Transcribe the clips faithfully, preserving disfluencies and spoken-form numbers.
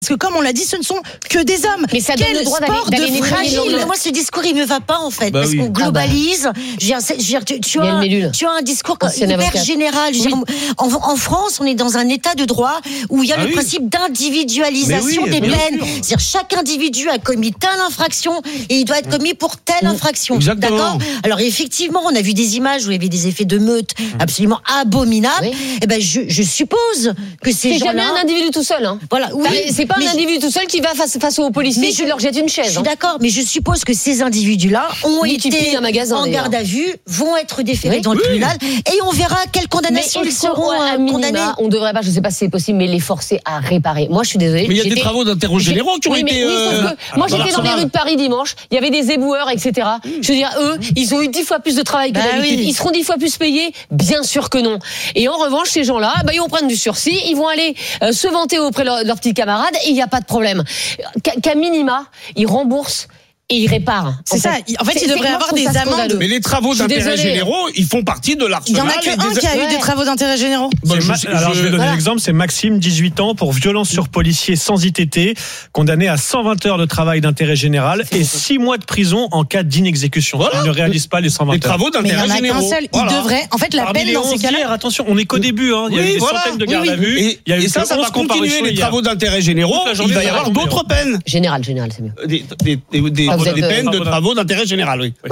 Parce que comme on l'a dit, ce ne sont que des hommes. Mais ça donne Quel le droit sport d'aller, d'aller de fragile. Mais moi, ce discours, il me va pas, en fait. Bah parce oui. qu'on globalise. Je veux dire, c'est- je veux dire, tu, tu, as, un- tu as un discours Ancienne hyper avocate. général. Je veux dire, en, en France, on est dans un état de droit où il y a Ah le oui. principe d'individualisation Mais oui, des bien peines. sûr. C'est-à-dire, chaque individu a commis telle infraction et il doit être commis pour telle infraction. Exactement. D'accord? Alors, effectivement, on a vu des images où il y avait des effets de meute absolument abominables. Oui. Eh ben, je, je suppose que ces C'est jamais gens-là. un individu tout seul. Hein. Voilà, oui. C'est pas Mais un je- individu tout seul qui va face, face aux policiers Mais et qui leur jette une Je chaise. suis Hein. d'accord, mais je suppose que ces individus-là ont Ni qui été pillent un magasin, en d'ailleurs. garde à vue, vont être déférés Oui. dans le Oui. tribunal, et on verra quelles Mais condamnations il ils faut, seront à euh, minima, condamnés. on devrait pas, je sais pas si c'est possible, mais les forcer à réparer. Moi, je suis désolée. Mais il y a des j'étais- travaux d'intérêt généraux qui ont oui, mais, été. oui, sauf euh, que moi, dans j'étais dans les l'arsenal. rues de Paris dimanche. Il y avait des éboueurs, et cetera. Je veux dire, eux, ils ont eu dix fois plus de travail que Bah d'habitude. oui. Ils seront dix fois plus payés? Bien sûr que non. Et en revanche, ces gens-là, bah, ils vont prendre du sursis. Ils vont aller euh, se vanter auprès de leurs leurs petits camarades et il n'y a pas de problème. Qu'à, qu'à minima, ils remboursent et ils réparent. C'est ça. En fait, C'est- il c'est- devrait moi, avoir je trouve des ça amendes. scandaleux. Mais les travaux Je suis d'intérêt désolée. généraux, ils font partie de Il y l'arsenal. en a que et un des- qui a eu Ouais. des travaux d'intérêt généraux. Bah, C'est je Ma- sais- Alors, je vais donner voilà. l'exemple, c'est Maxime, dix-huit ans, pour violence sur policier sans I T T, condamné à cent vingt heures de travail d'intérêt général et six mois de prison en cas d'inexécution. Voilà. Il ne réalise pas les cent vingt Les heures. travaux Mais il y d'intérêt en a généraux. qu'un seul. Il Voilà. devrait. En fait, la Parmi peine les dans ces onze cas-là. hier, attention, on est qu'au début, hein. Il y a Oui, eu des voilà. centaines de Oui, gardes oui. à vue. Et, Il y a eu et ça, ça va onze continuer. comparutions Les hier. travaux d'intérêt généraux, Toute la journée, il va y ça va avoir tomber, d'autres peines. Général, général, c'est mieux. Des, des, des, des, Ah, vous êtes, des euh, peines de pardon. travaux d'intérêt général, oui.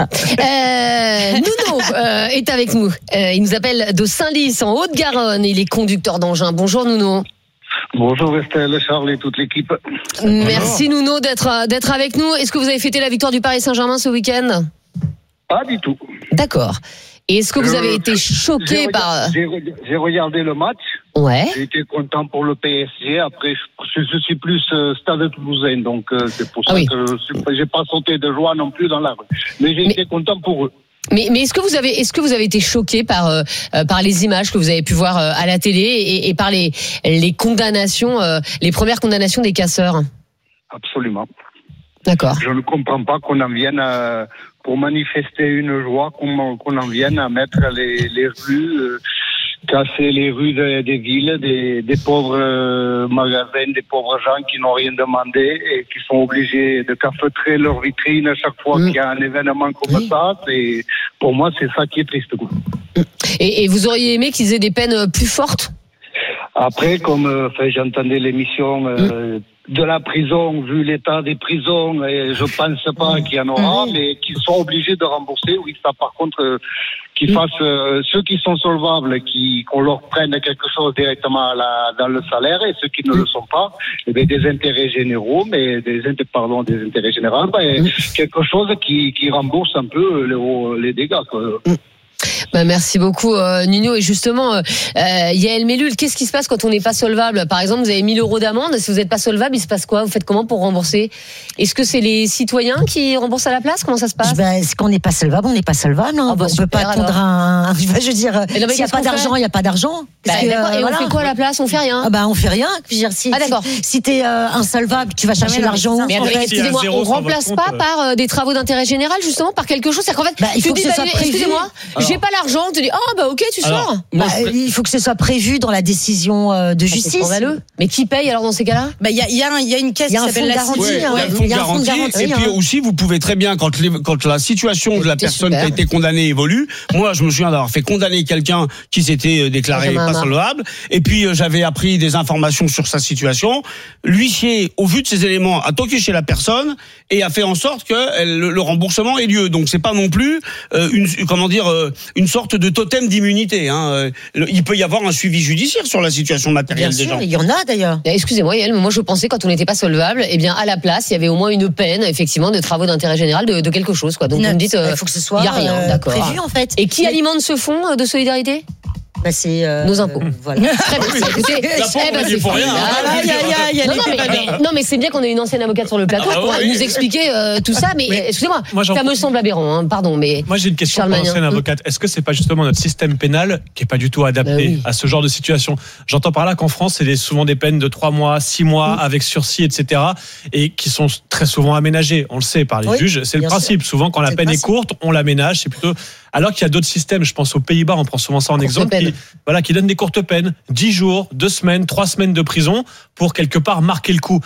Euh, Nuno euh, est avec nous. Euh, il nous appelle de Saint-Lys, en Haute-Garonne. Il est conducteur d'engin. Bonjour Nuno. Bonjour Estelle, Charles et toute l'équipe. Merci Nuno d'être d'être avec nous. Est-ce que vous avez fêté la victoire du Paris Saint-Germain ce week-end? Pas du tout. D'accord. Et est-ce que vous avez Euh, été choqué J'ai par... rega- j'ai re- j'ai regardé le match. Ouais. J'ai été content pour le P S G. Après, je, je suis plus euh, Stade Toulousain, donc euh, c'est pour Ah ça oui. que je suis- j'ai pas sauté de joie non plus dans la rue. Mais j'ai Mais- été content pour eux. Mais, mais est-ce que vous avez est-ce que vous avez été choqué par euh, euh, par les images que vous avez pu voir euh, à la télé et, et par les les condamnations, euh, les premières condamnations des casseurs? Absolument. D'accord. Je ne comprends pas qu'on en vienne à, pour manifester une joie, qu'on qu'on en vienne à mettre les, les rues, euh, casser les rues de- des villes, des, des pauvres euh, magasins, des pauvres gens qui n'ont rien demandé et qui sont obligés de cafeutrer leur vitrine à chaque fois Mm. qu'il y a un événement comme Oui. ça. C'est, pour moi, c'est ça qui est triste, quoi. Et, et vous auriez aimé qu'ils aient des peines euh, plus fortes? Après, comme euh, enfin, j'entendais l'émission euh, de la prison, vu l'état des prisons, et je pense pas qu'il y en aura, mais qu'ils sont obligés de rembourser. Oui, ça par contre, euh, qu'ils fassent euh, ceux qui sont solvables, qui qu'on leur prenne quelque chose directement à la, dans le salaire, et ceux qui ne le sont pas, eh bien, des intérêts généraux, mais des inté- pardon, des intérêts généraux, ben, quelque chose qui, qui rembourse un peu les, les dégâts, quoi. Bah, merci beaucoup euh, Nuno. Et justement, euh, euh, Yael Mellul, qu'est-ce qui se passe quand on n'est pas solvable? Par exemple, vous avez mille euros d'amende. Si vous n'êtes pas solvable, il se passe quoi? Vous faites comment pour rembourser? Est-ce que c'est les citoyens qui remboursent à la place? Comment ça se passe? Ben, est-ce qu'on n'est pas solvable? On n'est pas solvable. Hein. Ah bah, on peut pas super, attendre un. Je veux dire, Et non, mais s'il n'y a qu'est-ce pas qu'on d'argent, fait il n'y a pas d'argent. Bah, Parce que, d'accord. euh, Et voilà. on fait quoi à la place? On fait rien. Ah bah on fait rien. Je veux dire, si, Ah, d'accord. si, si t'es euh, insolvable, tu vas chercher mais l'argent. non, où, Mais en attendez, fait s'il y a excusez-moi, zéro on sur votre remplace compte, pas euh. par euh, des travaux d'intérêt général, justement, par quelque chose? C'est qu'en fait, Bah, il tu faut dis, que ce bah, soit prévu. excusez-moi, j'ai pas l'argent, tu dis, oh bah ok, tu Alors, sors. moi, Bah, je- il faut que ce soit prévu dans la décision euh, de Ah, c'est justice. scandaleux. Mais qui paye alors dans ces cas-là? Bah, il y a, il y a un- il y a une caisse Il y a qui un s'appelle fonds de la garantie, Cité. Ouais, hein. il y a le fonds Il de y a un fonds de garantie. garantie, Et puis hein. aussi, vous pouvez très bien, quand, les, quand la situation de la C'était personne super. qui a été condamnée évolue, moi, je me souviens d'avoir fait condamner quelqu'un qui s'était euh, déclaré Benjamin pas Hamar. solvable. Et puis, euh, j'avais appris des informations sur sa situation. L'huissier, au vu de ces éléments, a toqué chez la personne et a fait en sorte que elle- le, le remboursement ait lieu. Donc, c'est pas non plus euh, une, comment dire, euh, une sorte de totem d'immunité. Hein. Euh, Il peut y avoir un suivi judiciaire sur la situation matérielle Bien des sûr, gens. il y en a d'ailleurs. Eh, Excusez-moi, Yael, mais moi je pensais quand on n'était pas solvable, eh bien à la place, il y avait au moins une peine, effectivement, de travaux d'intérêt général de, de quelque chose, quoi. Donc vous me dites, euh, il faut que ce soit il y a rien, euh, d'accord. prévu en fait. Et qui Mais- alimente ce fonds euh, de solidarité? bah, c'est euh, Nos impôts. euh, voilà. Très bien. Écoutez, La pauvre, eh ben, elle y est c'est pour rien, hein. formidable. Aïe, aïe, aïe, elle Non, non, était mais, pas bien. mais- non, mais c'est bien qu'on ait une ancienne avocate sur le plateau Ah, pour oui. nous expliquer euh, tout ça. Mais, Mais excusez-moi, moi, j'en- ça me semble aberrant, hein, pardon. Mais Moi, j'ai une question Charles pour Magnin. l'ancienne avocate. Est-ce que c'est pas justement notre système pénal qui est pas du tout adapté Bah oui. à ce genre de situation? J'entends par là qu'en France, c'est des- souvent des peines de trois mois, six mois, Mm. avec sursis, et cetera, et qui sont très souvent aménagées. On le sait par les Oui, juges. C'est le bien principe. Souvent, quand la C'est le peine est principe. courte, on l'aménage. C'est plutôt, alors qu'il y a d'autres systèmes. Je pense aux Pays-Bas, on prend souvent ça en Courte exemple, peine. qui, voilà, qui donnent des courtes peines. dix jours, deux semaines, trois semaines de prison pour quelque part marquer le coup.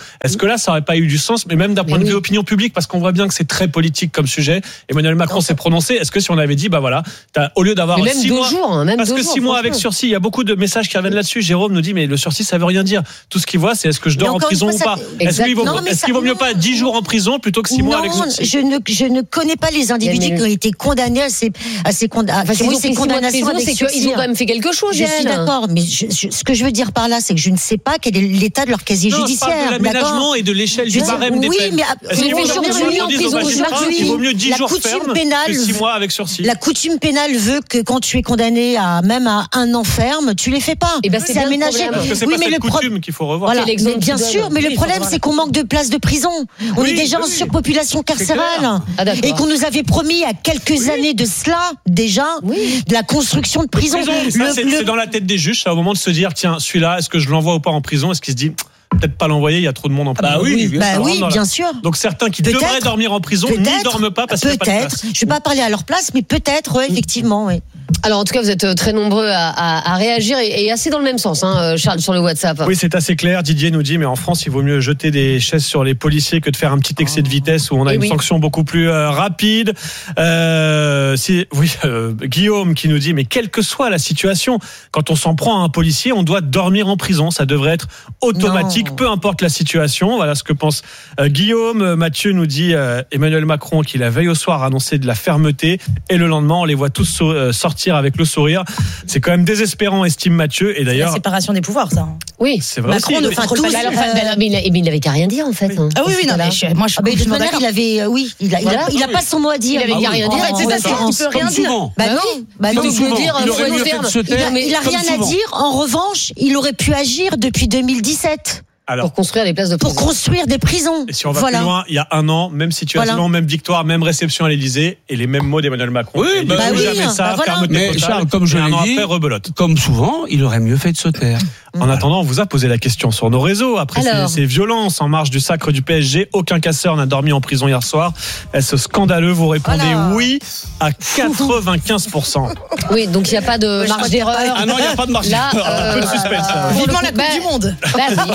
Est-ce que là, ça aurait pas eu du sens, mais même d'un point mais de vue oui. opinion publique, parce qu'on voit bien que c'est très politique comme sujet. Emmanuel Macron Non, s'est prononcé. Est-ce que si on avait dit, bah voilà, t'as, au lieu d'avoir Mais même six deux mois, jours, hein, même parce deux que jours, six mois avec franchement. sursis, il y a beaucoup de messages qui reviennent là-dessus. Jérôme nous dit, mais le sursis, ça veut rien dire. Tout ce qu'il voit, c'est est-ce que je dors Mais en encore prison une ou fois, pas. ça- Est-ce qu'il vaut, Non, mais est-ce ça- qu'il vaut mieux non. pas dix jours en prison plutôt que six mois avec Non, sursis? je ne, je ne connais pas les individus Mais- qui ont été condamnés à ces, à ces, conda- à- Enfin, qui s'ils ont ont eu pris ces six mois de condamnations prison, avec c'est sursis. qu'ils ont quand même fait quelque chose, Je suis Yael. d'accord, mais je- je- ce que je veux dire par là, c'est que je ne sais pas quel est l'état de leur casier Non, je judiciaire. parle de l'aménagement d'accord et de l'échelle Je du sais- barème des oui, peines. mais Est-ce mais qu'il le vaut jour mieux où dire on est en aux prison, magistrats aujourd'hui, qu'il vaut mieux dix la jours coutume fermes pénale que six veut- mois avec sursis? La coutume pénale veut que quand tu es condamné à même à un an ferme, tu les fais pas. Eh ben, c'est bien le aménagé. problème. Parce que c'est Oui, pas mais cette le pro- coutume qu'il faut revoir. Voilà, C'est l'exemple mais bien que tu sûr, donnes. mais le Oui, problème voilà. c'est qu'on manque de places de prison. On Oui, est déjà oui. en surpopulation carcérale Ah, d'accord. et qu'on nous avait promis il y a quelques années de cela déjà Oui. de la construction de prison. Prison, mais ça, Le- c'est, le- c'est dans la tête des juges. C'est au moment de se dire, tiens, celui-là, est-ce que je l'envoie ou pas en prison? Est-ce qu'il se dit, peut-être pas l'envoyer, il y a trop de monde en prison? Bah oui, bien Bah Ça oui, rentre dans la- bien sûr. Donc certains qui Peut-être. devraient dormir en prison n'y Peut-être, dorment pas parce qu'il n'y a pas de peut-être. place. Je vais pas parler à leur place, mais peut-être, ouais, effectivement, oui. Alors en tout cas, vous êtes très nombreux à, à- à réagir et, et assez dans le même sens, hein, Charles, sur le WhatsApp. Oui, c'est assez clair. Didier nous dit, mais en France, il vaut mieux jeter des chaises sur les policiers que de faire un petit excès de vitesse où on a Eh une oui. sanction beaucoup plus euh, rapide. Euh, si, oui, euh, Guillaume qui nous dit, mais quelle que soit la situation, quand on s'en prend à un policier, on doit dormir en prison. Ça devrait être automatique, Non. peu importe la situation. Voilà ce que pense euh, Guillaume. Euh, Mathieu nous dit, euh, Emmanuel Macron, qui la veille au soir a annoncé de la fermeté et le lendemain, on les voit tous so- euh, sortir avec le sourire. C'est quand même désespérant, estime Mathieu. Et La d'ailleurs, séparation des pouvoirs, ça. Oui. c'est vrai Macron aussi. ne Oui. fait Enfin, contrôle tous, pas Bah, la- alors, enfin, bah, mais, il a- mais il n'avait qu'à rien dire en fait. hein, Ah oui, dans oui, ce non, cas-là. mais je- moi je suis Ah, mais de toute complètement manière, d'accord. il avait, euh, oui, il a, il a, Voilà. il a pas son mot à dire. Il avait Ah oui. rien à dire. En- En fait, c'est en ça, c'est l'occurrence. qu'il peut rien Comme dire. souvent. Bah Bah non, oui. bah non. Plutôt que de souvent. dire, Il faut aurait être mieux fait ferme. de se Il a, taire. il a Comme rien à souvent. dire. En revanche, il aurait pu agir depuis deux mille dix-sept Alors, Pour construire des places de pour prison. construire des prisons. et si on va Voilà. plus loin, il y a un an, même situation, Voilà. même victoire, même réception à l'Élysée et les mêmes mots d'Emmanuel Macron. Oui, Et il bah dit oui, jamais ça, bah voilà. fermeté Mais totale. Charles, comme je Et un l'ai an dit, après, rebelote. Comme souvent, il aurait mieux fait de se taire. En attendant, on vous a posé la question sur nos réseaux. Après ces, Alors. ces violences en marge du sacre du P S G, aucun casseur n'a dormi en prison hier soir. Est-ce scandaleux? Vous répondez Voilà. oui à quatre-vingt-quinze pour cent. Oui, donc il n'y a pas de marge d'erreur. Ah non, il n'y a pas de marge. Là, Un peu de suspense. là. pour Vivement le la coup, Coupe bah, du Monde. bah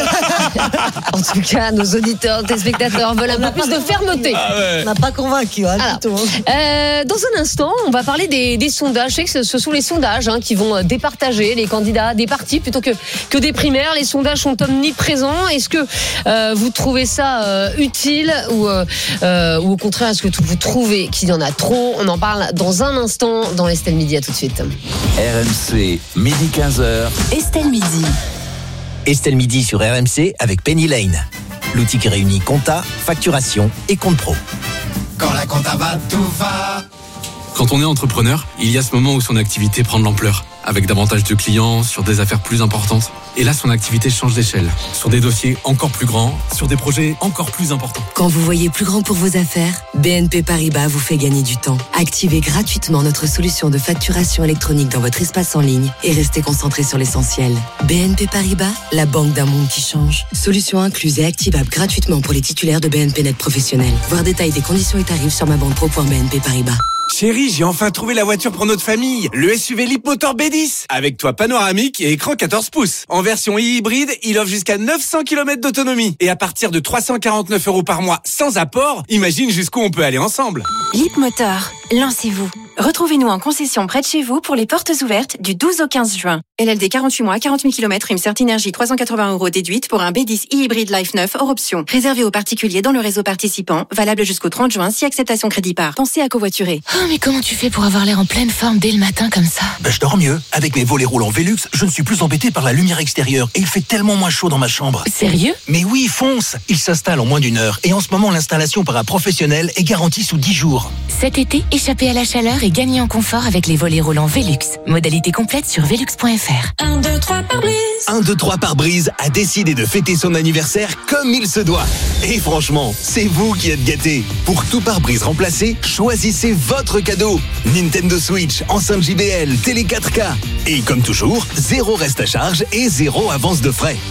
oui. En tout cas, nos auditeurs, téléspectateurs veulent un peu plus de fermeté. Ah ouais. On n'a pas convaincu, hein, Alors, plutôt, hein. euh, dans un instant, on va parler des, des sondages. Je sais que ce, ce sont les sondages hein, qui vont euh, départager les candidats des partis plutôt que, que des primaires. Les sondages sont omniprésents. Est-ce que euh, vous trouvez ça euh, utile ou, euh, euh, ou au contraire, est-ce que vous trouvez qu'il y en a trop? On en parle dans un instant dans Estelle Midi. À tout de suite. R M C, midi quinze heures. Estelle Midi. Estelle Midi sur R M C avec Penny Lane. L'outil qui réunit compta, facturation et compte pro. Quand la compta va, tout va. Quand on est entrepreneur, il y a ce moment où son activité prend de l'ampleur, avec davantage de clients, sur des affaires plus importantes. Et là, son activité change d'échelle, sur des dossiers encore plus grands, sur des projets encore plus importants. Quand vous voyez plus grand pour vos affaires, B N P Paribas vous fait gagner du temps. Activez gratuitement notre solution de facturation électronique dans votre espace en ligne et restez concentré sur l'essentiel. B N P Paribas, la banque d'un monde qui change. Solution incluse et activable gratuitement pour les titulaires de B N P Net professionnels. Voir détail des conditions et tarifs sur ma banque pro point b n p paribas. Chérie, j'ai enfin trouvé la voiture pour notre famille. Le S U V Leapmotor B dix. Avec toit panoramique et écran quatorze pouces. En version hybride, il offre jusqu'à neuf cents kilomètres d'autonomie. Et à partir de trois cent quarante-neuf euros par mois, sans apport, imagine jusqu'où on peut aller ensemble. Leapmotor, lancez-vous. Retrouvez-nous en concession près de chez vous pour les portes ouvertes du douze au quinze juin. L L D quarante-huit mois, quarante mille kilomètres, prime Certinergie trois cent quatre-vingts euros déduite pour un B dix e-hybride Life neuf hors option. Réservé aux particuliers dans le réseau participant, valable jusqu'au trente juin si acceptation crédit par. Pensez à covoiturer. Oh, mais comment tu fais pour avoir l'air en pleine forme dès le matin comme ça? Ben, je dors mieux. Avec mes volets roulants Velux, je ne suis plus embêté par la lumière extérieure et il fait tellement moins chaud dans ma chambre. Sérieux? Mais oui, fonce! Il s'installe en moins d'une heure et en ce moment, l'installation par un professionnel est garantie sous dix jours. Cet été, échappez à la chaleur et gagnez en confort avec les volets roulants Velux. Modalité complète sur velux point f r. un, deux, trois par brise. un, deux, trois pare-brise a décidé de fêter son anniversaire comme il se doit. Et franchement, c'est vous qui êtes gâtés. Pour tout pare-brise remplacé, choisissez votre cadeau. Nintendo Switch, enceinte J B L, télé quatre K. Et comme toujours, zéro reste à charge et zéro avance de frais.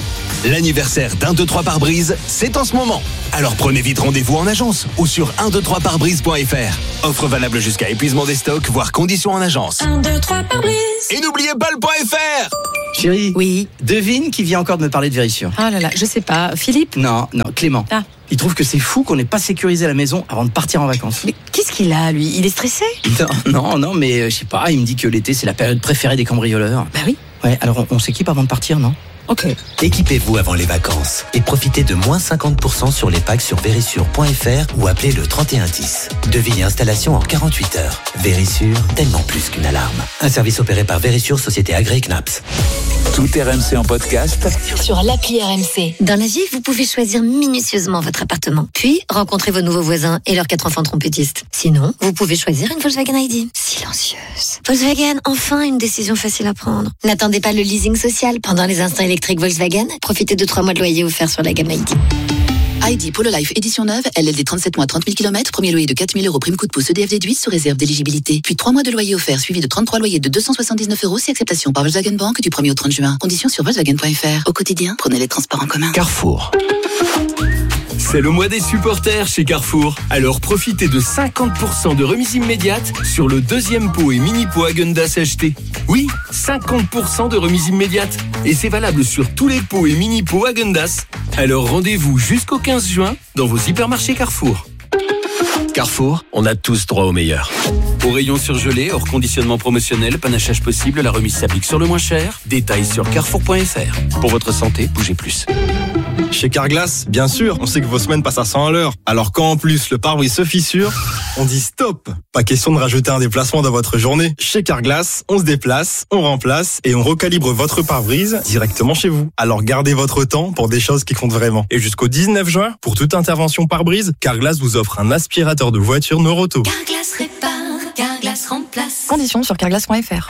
L'anniversaire d'un deux trois pare-brise, c'est en ce moment. Alors prenez vite rendez-vous en agence ou sur un deux trois pare brise point f r. Offre valable jusqu'à épuisement des stocks, voire conditions en agence. un, deux, trois pare-brise. Et n'oubliez pas le .fr. Chérie, Oui. devine qui vient encore de me parler de Vérissure. Ah là là, je sais pas. Philippe? Non, non, Clément. Ah. Il trouve que c'est fou qu'on n'ait pas sécurisé la maison avant de partir en vacances. Mais qu'est-ce qu'il a, lui? Il est stressé? Non, non, non, mais euh, je sais pas, il me dit que l'été c'est la période préférée des cambrioleurs. Bah oui. Ouais, alors on, on s'équipe avant de partir, non? Ok. Équipez-vous avant les vacances et profitez de moins cinquante pour cent sur les packs sur vérissure point f r ou appelez le trente et un dix. Devis et installation en quarante-huit heures. Vérissure, tellement plus qu'une alarme. Un service opéré par Vérissure, société agréée C N A P S. Tout R M C en podcast Sur l'appli R M C. Dans la vie, vous pouvez choisir minutieusement votre appartement, puis rencontrer vos nouveaux voisins et leurs quatre enfants trompettistes. Sinon, vous pouvez choisir une Volkswagen I D. Silencieuse. Volkswagen, enfin une décision facile à prendre. N'attendez pas le leasing social pendant les instants électriques Volkswagen. Profitez de trois mois de loyer offerts sur la gamme I D. I D Polo Life édition neuve, L L D trente-sept mois, trente mille kilomètres, premier loyer de quatre mille euros, prime coup de pouce E D F déduit sous réserve d'éligibilité. Puis trois mois de loyer offert suivi de trente-trois loyers de deux cent soixante-dix-neuf euros si acceptation par Volkswagen Bank du premier au trente juin. Conditions sur volkswagen point f r. Au quotidien, prenez les transports en commun. Carrefour. C'est le mois des supporters chez Carrefour. Alors profitez de cinquante pour cent de remise immédiate sur le deuxième pot et mini pot Häagen-Dazs acheté. Oui, cinquante pour cent de remise immédiate. Et c'est valable sur tous les pots et mini pots Häagen-Dazs. Alors rendez-vous jusqu'au quinze juin dans vos hypermarchés Carrefour. Carrefour, on a tous droit au meilleur. Au rayon surgelé, hors conditionnement promotionnel, panachage possible, la remise s'applique sur le moins cher. Détails sur carrefour point f r. Pour votre santé, bougez plus. Chez Carglass, bien sûr, on sait que vos semaines passent à cent à l'heure. Alors quand en plus le pare-brise se fissure, on dit stop. Pas question de rajouter un déplacement dans votre journée. Chez Carglass, on se déplace, on remplace et on recalibre votre pare-brise directement chez vous. Alors gardez votre temps pour des choses qui comptent vraiment. Et jusqu'au dix-neuf juin, pour toute intervention pare-brise, Carglass vous offre un aspirateur de voiture Noroto. Carglass répare, Carglass remplace. Conditions sur carglass point f r.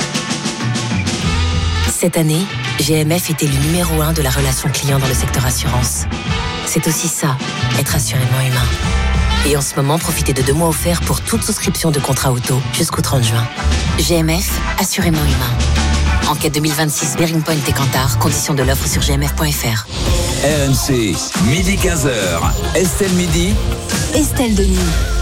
Cette année, G M F était le numéro un de la relation client dans le secteur assurance. C'est aussi ça, être assurément humain. Et en ce moment, profitez de deux mois offerts pour toute souscription de contrat auto jusqu'au trente juin. G M F, assurément humain. Enquête deux mille vingt-six, Bearing Point et Kantar, conditions de l'offre sur g m f point f r. R M C, midi quinze heures. Estelle Midi. Estelle Denis.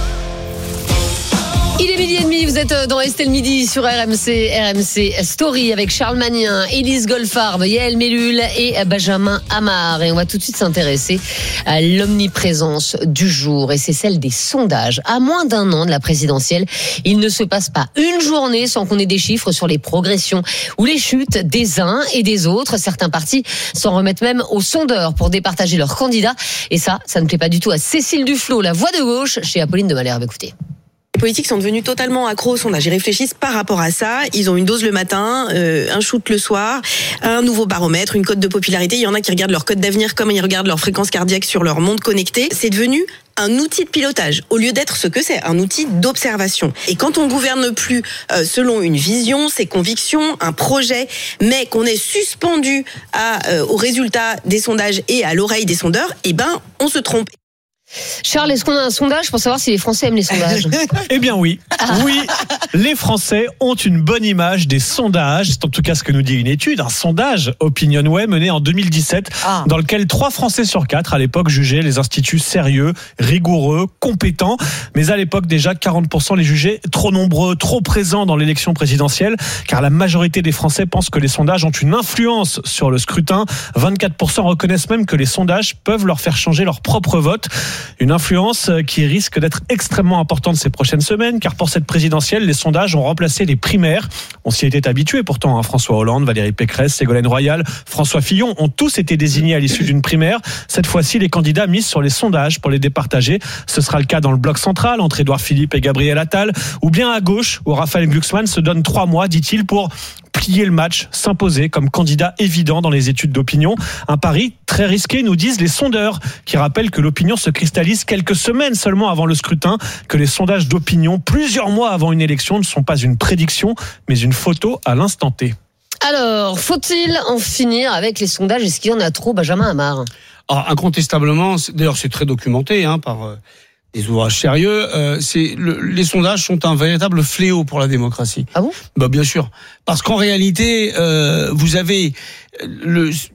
Il est midi et demi, vous êtes dans Estelle Midi sur R M C, R M C Story avec Charles Magnin, Élise Goldfarb, Yael Mellul et Benjamin Amar. Et on va tout de suite s'intéresser à l'omniprésence du jour et c'est celle des sondages. À moins d'un an de la présidentielle, il ne se passe pas une journée sans qu'on ait des chiffres sur les progressions ou les chutes des uns et des autres. Certains partis s'en remettent même aux sondeurs pour départager leurs candidats. Et ça, ça ne plaît pas du tout à Cécile Duflot, la voix de gauche, chez Apolline de Malherbe. Écoutez. Les politiques sont devenus totalement accros au sondage. Ils réfléchissent par rapport à ça. Ils ont une dose le matin, euh, un shoot le soir, un nouveau baromètre, une cote de popularité. Il y en a qui regardent leur cote d'avenir comme ils regardent leur fréquence cardiaque sur leur montre connectée. C'est devenu un outil de pilotage, au lieu d'être ce que c'est, un outil d'observation. Et quand on gouverne plus euh, selon une vision, ses convictions, un projet, mais qu'on est suspendu à, euh, aux résultats des sondages et à l'oreille des sondeurs, eh ben, on se trompe. Charles, est-ce qu'on a un sondage pour savoir si les Français aiment les sondages? Eh bien oui, oui, les Français ont une bonne image des sondages. C'est en tout cas ce que nous dit une étude, un sondage OpinionWay mené en deux mille dix-sept, ah. dans lequel trois Français sur quatre à l'époque jugeaient les instituts sérieux, rigoureux, compétents. Mais à l'époque déjà, quarante pour cent les jugeaient trop nombreux, trop présents dans l'élection présidentielle, car la majorité des Français pensent que les sondages ont une influence sur le scrutin. vingt-quatre pour cent reconnaissent même que les sondages peuvent leur faire changer leur propre vote. Une influence qui risque d'être extrêmement importante ces prochaines semaines, car pour cette présidentielle, les sondages ont remplacé les primaires. On s'y était habitué pourtant, hein. François Hollande, Valérie Pécresse, Ségolène Royal, François Fillon ont tous été désignés à l'issue d'une primaire. Cette fois-ci, les candidats misent sur les sondages pour les départager. Ce sera le cas dans le bloc central, entre Édouard Philippe et Gabriel Attal, ou bien à gauche, où Raphaël Glucksmann se donne trois mois, dit-il, pour plier le match, s'imposer comme candidat évident dans les études d'opinion. Un pari très risqué, nous disent les sondeurs, qui rappellent que l'opinion se cristallise quelques semaines seulement avant le scrutin, que les sondages d'opinion, plusieurs mois avant une élection, ne sont pas une prédiction, mais une photo à l'instant T. Alors, faut-il en finir avec les sondages? Est-ce qu'il y en a trop, Benjamin Amar? Alors, incontestablement, c'est, d'ailleurs c'est très documenté hein, par euh, des ouvrages sérieux, euh, c'est le, les sondages sont un véritable fléau pour la démocratie. Ah bon? Bah bien sûr, parce qu'en réalité, euh, vous avez le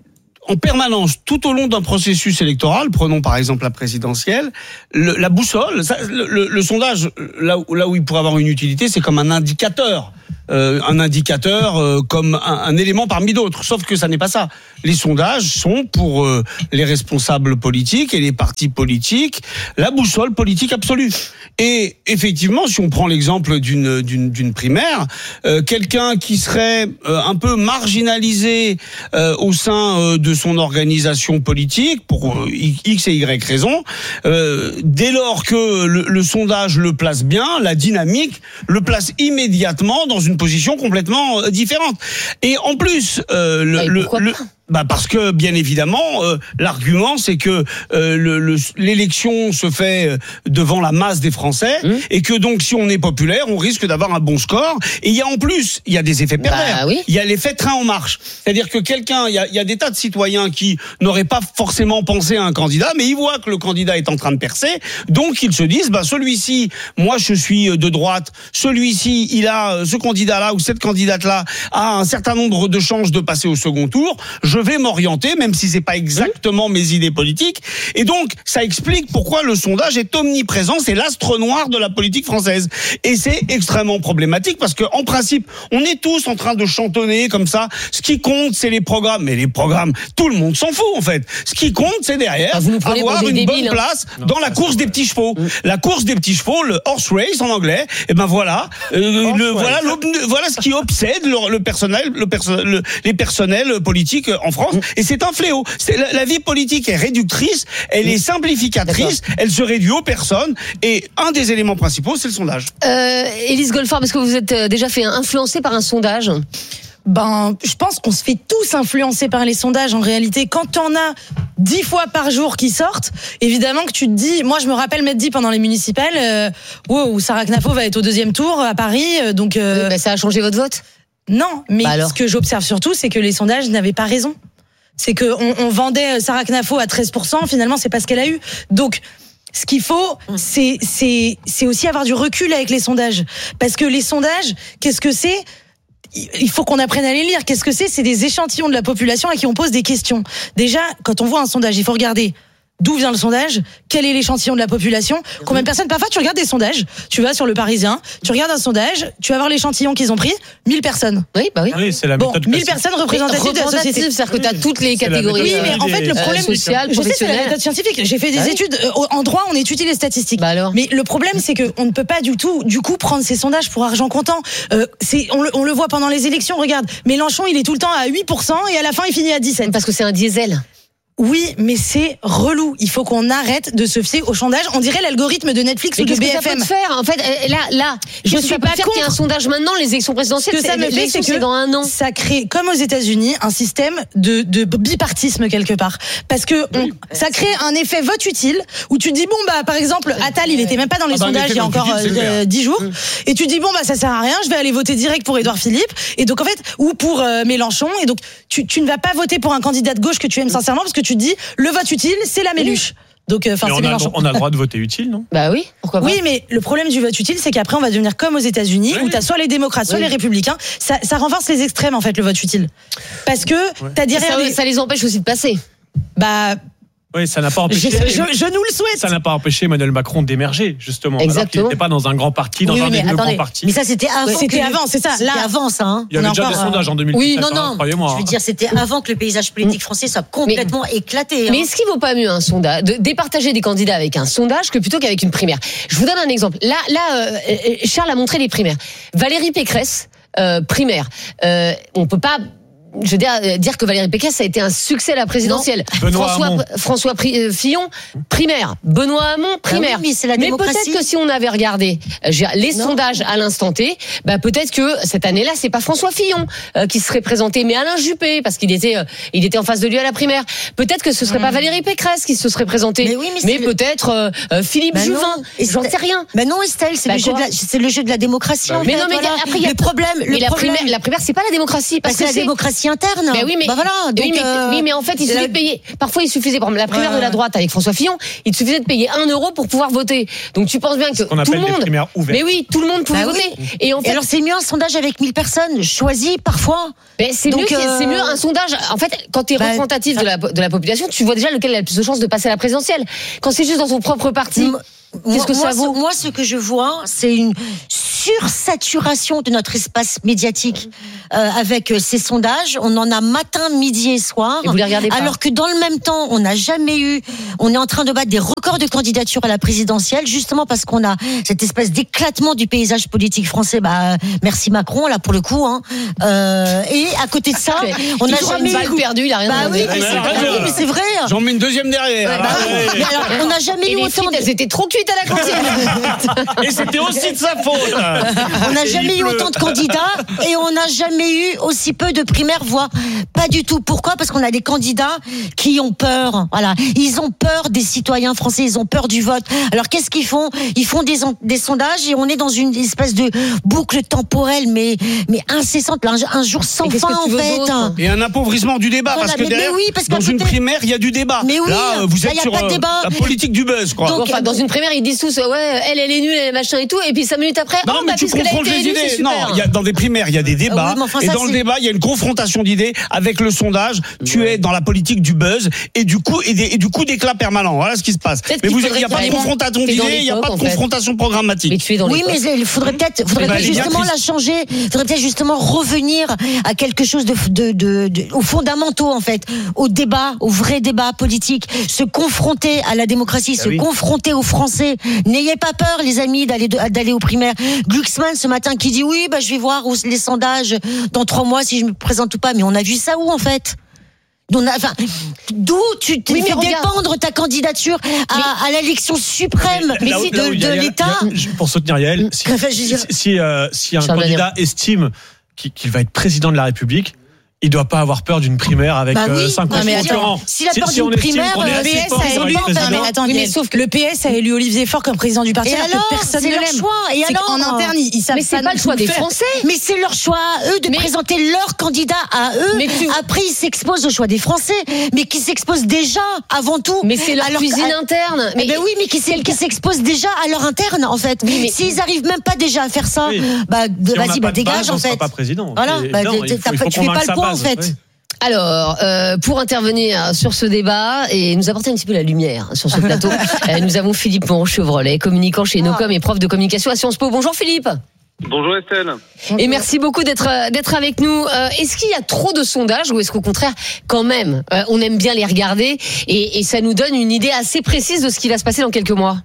en permanence, tout au long d'un processus électoral, prenons par exemple la présidentielle, le, la boussole, ça, le, le, le sondage, là où, là où il pourrait avoir une utilité, c'est comme un indicateur. Euh, un indicateur euh, comme un, un élément parmi d'autres. Sauf que ça n'est pas ça. Les sondages sont pour euh, les responsables politiques et les partis politiques la boussole politique absolue. Et effectivement, si on prend l'exemple d'une d'une, d'une primaire, euh, quelqu'un qui serait euh, un peu marginalisé euh, au sein euh, de son organisation politique pour euh, X et Y raisons, euh, dès lors que le, le sondage le place bien, la dynamique le place immédiatement dans une position complètement euh, différente. Et en plus, euh, le, ouais, le, le bah parce que bien évidemment, euh, l'argument c'est que euh, le, le, l'élection se fait devant la masse des Français mmh. et que donc si on est populaire, on risque d'avoir un bon score. Et il y a en plus, il y a des effets pervers. Bah, oui. Il y a l'effet train en marche, c'est-à-dire que quelqu'un, il y a, il y a des tas de citoyens qui n'auraient pas forcément pensé à un candidat, mais ils voient que le candidat est en train de percer, donc ils se disent, bah celui-ci, moi je suis de droite, celui-ci, il a ce candidat-là ou cette candidate-là a un certain nombre de chances de passer au second tour. Je vais m'orienter, même si c'est pas exactement mes idées politiques. Et donc, ça explique pourquoi le sondage est omniprésent. C'est l'astre noir de la politique française. Et c'est extrêmement problématique parce que, en principe, on est tous en train de chantonner comme ça. Ce qui compte, c'est les programmes. Mais les programmes, tout le monde s'en fout, en fait. Ce qui compte, c'est derrière ah, avoir une débiles, bonne hein. place non, dans la course des petits chevaux. Mmh. La course des petits chevaux, le horse race en anglais. Et ben voilà, euh, le, voilà, voilà ce qui obsède le, le personnel, le perso- le, les personnels politiques en France. Et c'est un fléau. C'est, la, la vie politique est réductrice, elle est simplificatrice, D'accord. elle se réduit aux personnes. Et un des éléments principaux, c'est le sondage. Euh, Élise Goldfarb, est-ce que vous êtes déjà fait influencer par un sondage ? Ben, je pense qu'on se fait tous influencer par les sondages. En réalité, quand t'en as dix fois par jour qui sortent, évidemment que tu te dis, moi je me rappelle m'être dit pendant les municipales, euh, wow, Sarah Knafo va être au deuxième tour à Paris, donc. Euh, oui, bah ça a changé votre vote ? Non, mais bah ce que j'observe surtout, c'est que les sondages n'avaient pas raison. C'est que on, on vendait Sarah Knafo à treize pour cent, finalement c'est pas ce qu'elle a eu. Donc ce qu'il faut, c'est c'est c'est aussi avoir du recul avec les sondages, parce que les sondages, qu'est-ce que c'est ? Il faut qu'on apprenne à les lire. Qu'est-ce que c'est ? C'est des échantillons de la population à qui on pose des questions. Déjà, quand on voit un sondage, il faut regarder d'où vient le sondage, quel est l'échantillon de la population, combien de personnes. Parfois, tu regardes des sondages, tu vas sur Le Parisien, tu regardes un sondage, tu vas voir l'échantillon qu'ils ont pris, mille personnes. Oui, bah oui. Oui, c'est la bon, méthode mille classique. personnes représentatives de la société. C'est-à-dire que tu as toutes les catégories. Oui, mais en fait, le problème, euh, social, je sais, c'est la professionnel. méthode scientifique. J'ai fait des Ah oui. études euh, en droit, on étudie les statistiques. Bah alors. Mais le problème, c'est qu'on ne peut pas du tout, du coup, prendre ces sondages pour argent comptant. Euh, c'est, on le, on le voit pendant les élections. Regarde, Mélenchon, il est tout le temps à huit pour cent et à la fin, il finit à dix-sept. Parce que c'est un diesel. Oui, mais c'est relou. Il faut qu'on arrête de se fier au sondage. On dirait l'algorithme de Netflix mais ou de qu'est-ce B que F M. ça peut te faire ? En fait, là, là, je suis suis pas pas faire qu'il y ait un contre. sondage maintenant. Les élections présidentielles, Ce que ça c'est, me fait, l'élection, c'est que c'est dans un an. ça crée, comme aux États-Unis, un système de, de bipartisme quelque part. Parce que on, ça crée un effet vote utile où tu dis bon bah par exemple Attal, il était même pas dans les Ah bah, sondages il y a encore euh, dix jours, et tu dis bon bah ça sert à rien, je vais aller voter direct pour Édouard Philippe, et donc en fait ou pour euh, Mélenchon, et donc tu, tu ne vas pas voter pour un candidat de gauche que tu aimes sincèrement parce que tu te dis le vote utile c'est la Méluche. Donc, enfin, Mais c'est on, a, Mélenchon. on a le droit de voter utile, non ? Bah oui, pourquoi pas. Oui, mais le problème du vote utile, c'est qu'après, on va devenir comme aux États-Unis, oui. où t'as soit les démocrates, soit oui. les républicains. Ça, ça renforce les extrêmes, en fait, le vote utile. Parce que t'as derrière ça, des... ça les empêche aussi de passer. Bah... Oui, ça n'a pas Je, empêché. je, je nous le souhaite. Ça n'a pas empêché Emmanuel Macron d'émerger, justement. Exactement. Alors qu'il n'était pas dans un grand parti, dans Oui, un mais des deux attendez, grands partis. Mais ça, c'était avant. Ouais, c'était que- avant, c'est ça. C'était Là- avant, ça. Hein. Il y avait On est déjà encore, des sondages en deux mille Oui, dix-sept, non, hein, non. croyez-moi. Je veux hein. dire, c'était avant que le paysage politique français soit complètement éclaté. hein. Mais est-ce qu'il vaut pas mieux un sondage, de départager des candidats avec un sondage que plutôt qu'avec une primaire ? Je vous donne un exemple. Là, là, euh, Charles a montré les primaires. Valérie Pécresse, euh, primaire. Euh, on peut pas. Je veux dire, dire que Valérie Pécresse a été un succès à la présidentielle. Benoît François, Hamon. François Pri- Fillon, primaire. Benoît Hamon, primaire. Ah oui, mais c'est la mais démocratie. peut-être que si on avait regardé euh, je veux dire, les Non. sondages à l'instant T, bah peut-être que cette année-là, c'est pas François Fillon euh, qui serait présenté, mais Alain Juppé, parce qu'il était, euh, il était en face de lui à la primaire. Peut-être que ce serait pas Valérie Pécresse qui se serait présentée, Mais oui, mais c'est le- peut-être euh, euh, Philippe Bah Juvin. non. Et J'en c'est- sais rien. Mais non, Estelle, c'est Bah le jeu de quoi la, c'est le jeu de la démocratie. Bah en oui. Mais fait, non, mais voilà. après, il y a le problème, Mais le la problème, primaire, la primaire, c'est pas la démocratie, parce parce que la c'est- démocratie démocratie interne. Mais oui, mais, bah voilà. Donc, oui, mais, euh, oui, mais en fait, il suffit la... de payer. Parfois, il suffisait, par exemple, la primaire ouais. de la droite avec François Fillon, il suffisait de payer un euro pour pouvoir voter. Donc, tu penses bien que qu'on tout le appelle des monde. primaires ouvertes. Mais oui, tout le monde pouvait Bah voter. oui. Et en fait. Et alors, c'est mieux un sondage avec mille personnes, choisies parfois. Mais c'est Donc, mieux, qu'il y ait- euh, c'est mieux un sondage. En fait, quand tu es bah, représentatif de la, de la population, tu vois déjà lequel a le plus de chances de passer à la présidentielle. Quand c'est juste dans ton propre parti. Qu'est-ce que moi, ça vaut Moi, ce que je vois, c'est une sursaturation de notre espace médiatique euh, avec euh, ces sondages. On en a matin, midi et soir. Et vous les regardez pas. Alors que dans le même temps, on n'a jamais eu. On est en train de battre des records de candidature à la présidentielle, justement parce qu'on a cette espèce d'éclatement du paysage politique français. Bah, merci Macron, là pour le coup. Hein. Euh, et à côté de ça, on n'a jamais une balle eu. perdue, il a rien Bah demandé. oui, mais c'est, bah oui, mais c'est vrai. J'en mets une deuxième derrière. Bah oui. Mais alors, on n'a jamais Et eu les autant. filles, De... elles étaient trop cuites à la cantine. Et c'était aussi de sa faute. On n'a jamais eu autant de candidats et on n'a jamais eu aussi peu de primaires voix. Pas du tout. Pourquoi ? Parce qu'on a des candidats qui ont peur. Voilà, ils ont peur des citoyens français, ils ont peur du vote. Alors qu'est-ce qu'ils font ? Ils font des, des sondages et on est dans une espèce de boucle temporelle, mais mais incessante, un, un jour sans fin en fait. Et un appauvrissement du débat, Voilà, parce que mais- mais derrière, oui, parce dans qu'à une côté- primaire, il y a du débat. Mais oui, là, euh, vous là, êtes y a sur pas de euh, débat. la politique du buzz, quoi. Donc, Enfin, dans une primaire, ils disent tous, ouais, elle, elle est nulle, elle est machin et tout, et puis cinq minutes après, Non, oh, mais bah, tu puisqu'elle a confrontes été les élue, c'est idées. super. Non, il y a, dans des primaires, il y a des débats. Ah oui, mais enfin, et ça, dans le c'est- débat, il y a une confrontation d'idées avec le sondage. Tu es dans la politique du buzz et du coup, et, des- et du coup d'éclat permanent. Voilà ce qui se passe. Peut-être Mais qu'il vous, il faudrait n'y a pas de vraiment- confrontation t'es dans d'idées, il n'y a l'époque, pas de en fait. confrontation programmatique. Mais tu es dans Oui, l'époque. mais il faudrait peut-être, faudrait Eh ben, peut-être les justement Béatrice. la changer. Il faudrait peut-être justement revenir à quelque chose de, de, de, de- aux fondamentaux en fait, au débat, au vrai débat politique, se confronter à la démocratie, Ah se oui. confronter aux Français. N'ayez pas peur, les amis, d'aller de- d'aller aux primaires. Glucksmann ce matin qui dit oui, bah je vais voir où les sondages dans trois mois si je me présente ou pas. Mais on a vu ça où en fait? On a- Enfin, d'où tu te Oui, mais fais regarde. dépendre ta candidature à, à l'élection suprême Mais là où- de, là où il y a- de il y a- l'État? il y a- Pour soutenir Yael, si, Enfin, je veux dire- si, si, euh, si un Charles candidat estime qu'il qu'il va être président de la République, il doit pas avoir peur d'une primaire avec Bah oui. euh, cinq Non, mais attends, concurrents. s'il a peur on d'une estime primaire, qu'on est euh, assez le P S fort a pour être élu, président. non, mais attends, Oui, mais Gaël, sauf que- le P S a élu Olivier Faure comme président du parti, Et alors, alors, que personne c'est ne leur l'aime. choix. Et C'est alors qu'en interne, ils, ils savent Mais c'est pas pas le choix tout des faire. Français. Mais c'est leur choix à eux de Mais- présenter leur candidat à eux. Mais tu- Après, ils s'exposent au choix des Français, mais qui s'exposent déjà avant tout. Mais c'est leur Alors cuisine que- interne. Mais ben oui, mais qui, s'ex- qui s'exposent déjà à leur interne en fait. Oui, mais- S'ils arrivent même pas déjà à faire ça, Oui. bah Si on n'a vas-y, pas bah de dégage base, en on sera fait. pas président. Voilà, C'est bah, évident, t'as- il faut- t'as il pas- faut tu fais pas convaincre le sa poids en base, fait. oui. Alors, euh, pour intervenir sur ce débat et nous apporter un petit peu la lumière sur ce plateau, euh, nous avons Philippe Moreau-Chevrolet, communicant chez Nocom et prof de communication à Sciences Po. Bonjour Philippe. Bonjour Estelle. Et merci beaucoup d'être euh, d'être avec nous. Euh, est-ce qu'il y a trop de sondages ou est-ce qu'au contraire, quand même, euh, on aime bien les regarder et, et ça nous donne une idée assez précise de ce qui va se passer dans quelques mois?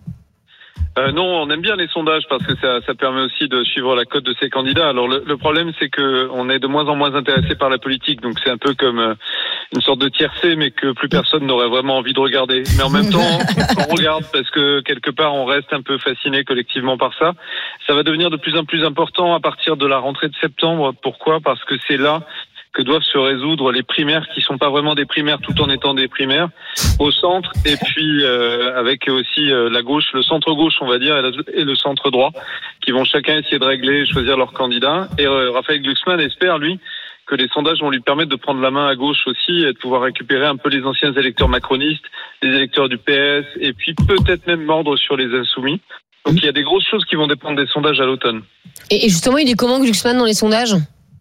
Euh, non, on aime bien les sondages parce que ça, ça permet aussi de suivre la cote de ces candidats. Alors le, le problème, c'est que on est de moins en moins intéressé par la politique, donc c'est un peu comme euh, une sorte de tiercé, mais que plus personne n'aurait vraiment envie de regarder. Mais en même temps, on regarde parce que quelque part, on reste un peu fasciné collectivement par ça. Ça va devenir de plus en plus important à partir de la rentrée de septembre. Pourquoi ? Parce que c'est là que doivent se résoudre les primaires qui sont pas vraiment des primaires tout en étant des primaires au centre et puis euh, avec aussi euh, la gauche, le centre gauche on va dire et, la, et le centre droit qui vont chacun essayer de régler et choisir leur candidat et euh, Raphaël Glucksmann espère lui que les sondages vont lui permettre de prendre la main à gauche aussi et de pouvoir récupérer un peu les anciens électeurs macronistes, les électeurs du P S et puis peut-être même mordre sur les insoumis. Donc il y a des grosses choses qui vont dépendre des sondages à l'automne. Et, et justement, il est comment Glucksmann dans les sondages?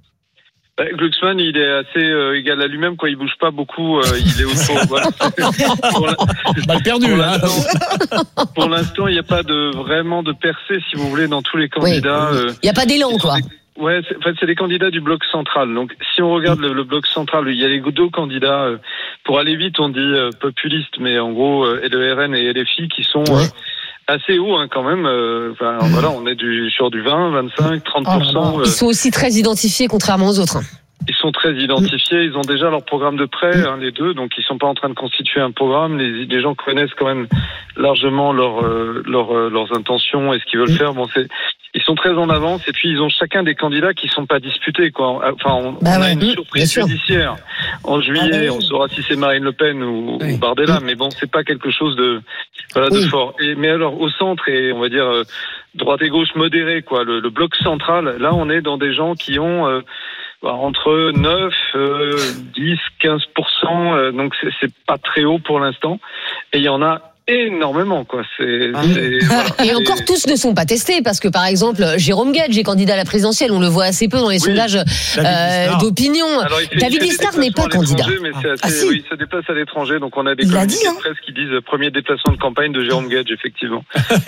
Bah, Glucksmann, il est assez euh, égal à lui-même, quoi. Il bouge pas beaucoup. Euh, il est autour. Voilà. Pour la- Mal perdu, pour là. l'instant- Pour l'instant, il n'y a pas de vraiment de percée, si vous voulez, dans tous les candidats. euh, Il n'y a pas d'élan, quoi. Ouais, c'est, en fait, c'est les candidats du bloc central. Donc, si on regarde le, le bloc central, il y a les deux candidats. euh, pour aller vite, on dit euh, populistes, mais en gros, euh, L E R N et L F I qui sont euh, assez hauts hein, quand même. Euh, enfin, voilà, on est du, sur du vingt, vingt-cinq, trente pour cent. euh, Ils sont aussi très identifiés, contrairement aux autres. Ils sont très identifiés, ils ont déjà leur programme de prêt, hein, les deux, donc ils sont pas en train de constituer un programme. Les, les gens connaissent quand même largement leur, euh, leur, euh, leurs intentions et ce qu'ils veulent faire. Bon, c'est, ils sont très en avance et puis ils ont chacun des candidats qui sont pas disputés, quoi. Enfin, on, Bah on a ouais. une Mmh, bien surprise sûr. judiciaire en juillet. Ah bah oui. On saura si c'est Marine Le Pen ou, ou Bardella, mais bon, c'est pas quelque chose de, voilà, de Oui. fort. Et mais alors au centre et on va dire euh, droite et gauche modérée, quoi. Le, le bloc central, là, on est dans des gens qui ont euh, bah, entre neuf, euh, dix, quinze pour cent. Euh, donc c'est, c'est pas très haut pour l'instant. Et il y en a énormément, quoi. C'est, ah. c'est, voilà. Et encore c'est... tous ne sont pas testés parce que par exemple Jérôme Gage est candidat à la présidentielle, on le voit assez peu dans les oui. sondages euh, d'opinion. Alors, fait, David Lisnard n'est pas candidat. Mais c'est assez, ah, si. Oui, il se déplace à l'étranger, donc on a des il communiqués dit, hein. de presse qui disent premier déplacement de campagne de Jérôme Gage, effectivement.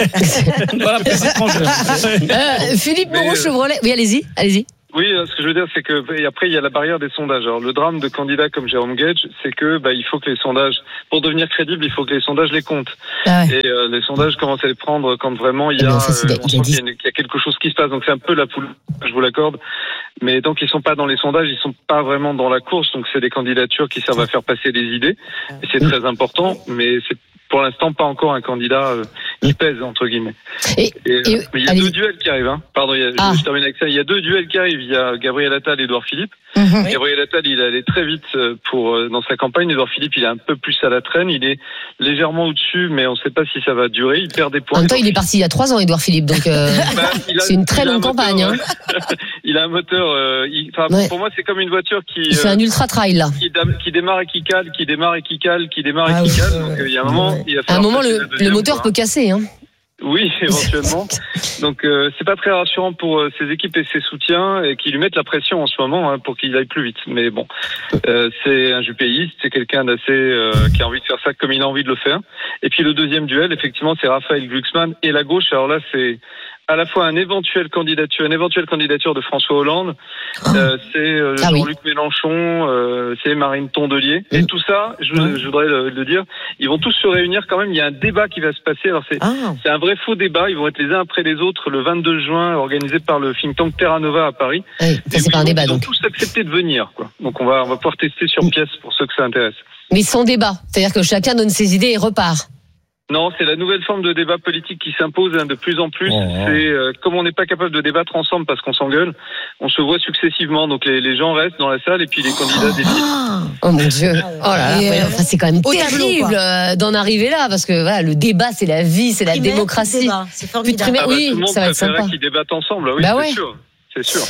Voilà, presse étrangère. euh, Philippe Moreau-Chevrolet, oui, allez-y, allez-y. Oui, ce que je veux dire, c'est que et après il y a la barrière des sondages. Alors le drame de candidats comme Jérôme Gage, c'est que bah il faut que les sondages, pour devenir crédible, il faut que les sondages les comptent. Ah ouais. Et euh, les sondages commencent à les prendre quand vraiment il y a, non, ça, euh, on sent qu'il y a, une, qu'il y a quelque chose qui se passe. Donc c'est un peu la poule, je vous l'accorde. Mais donc ils sont pas dans les sondages, ils sont pas vraiment dans la course. Donc c'est des candidatures qui servent à faire passer des idées. Et c'est très important, mais c'est pour l'instant pas encore un candidat euh, qui pèse entre guillemets. Et, et, euh, et mais il y a allez. deux duels qui arrivent. Hein. Pardon, il y a, ah. je, je termine avec ça. Il y a deux duels qui arrivent. Il y a Gabriel Attal et Édouard Philippe. Mm-hmm. Gabriel Attal, il est allé très vite pour euh, dans sa campagne. Édouard Philippe, il est un peu plus à la traîne. Il est légèrement au-dessus, mais on ne sait pas si ça va durer. Il perd des points. En même temps, il est parti il y a trois ans, Édouard Philippe. Donc euh, bah, a, c'est une très longue campagne. Moteur, hein. Il a un moteur. Euh, il, ouais. Pour moi, c'est comme une voiture qui. Il fait euh, un ultra trail là. Qui, qui démarre et qui cale, qui démarre et qui cale, qui démarre et ah, qui ouais. cale. Donc euh, il y a un moment. Il va à un moment, le, le moteur fois. peut casser. Hein. Oui, éventuellement. Donc euh, c'est pas très rassurant pour euh, ses équipes et ses soutiens et qui lui mettent la pression en ce moment hein, pour qu'il aille plus vite. Mais bon, euh, c'est un jupéiste, c'est quelqu'un d'assez euh, qui a envie de faire ça comme il a envie de le faire. Et puis le deuxième duel, effectivement, c'est Raphaël Glucksmann et la gauche. Alors là, c'est à la fois un éventuel candidature, une éventuelle candidature de François Hollande, euh, c'est euh, ah Jean-Luc oui. Mélenchon, euh, c'est Marine Tondelier, et tout ça, je, je voudrais le, le dire, ils vont tous se réunir quand même. Il y a un débat qui va se passer. Alors c'est, ah. c'est un vrai faux débat. Ils vont être les uns après les autres le vingt-deux juin, organisé par le think tank Terra Nova à Paris. Oui, ça, c'est pas un débat donc. Ils ont tous accepté de venir, quoi. Donc on va on va pouvoir tester sur pièce pour ceux que ça intéresse. Mais sans débat, c'est-à-dire que chacun donne ses idées et repart. Non, c'est la nouvelle forme de débat politique qui s'impose hein, de plus en plus. Oh, oh. C'est euh, comme on n'est pas capable de débattre ensemble parce qu'on s'engueule, on se voit successivement. Donc les, les gens restent dans la salle et puis les candidats décident. Oh mon Dieu, oh là là, ouais, enfin, c'est quand même terrible tableau, d'en arriver là parce que voilà, le débat c'est la vie, c'est la primaire, démocratie. C'est formidable. Ah bah, oui, tout le monde ça va être sympa. Qu'ils débattent ensemble. Oui, bah c'est ouais. sûr, c'est sûr.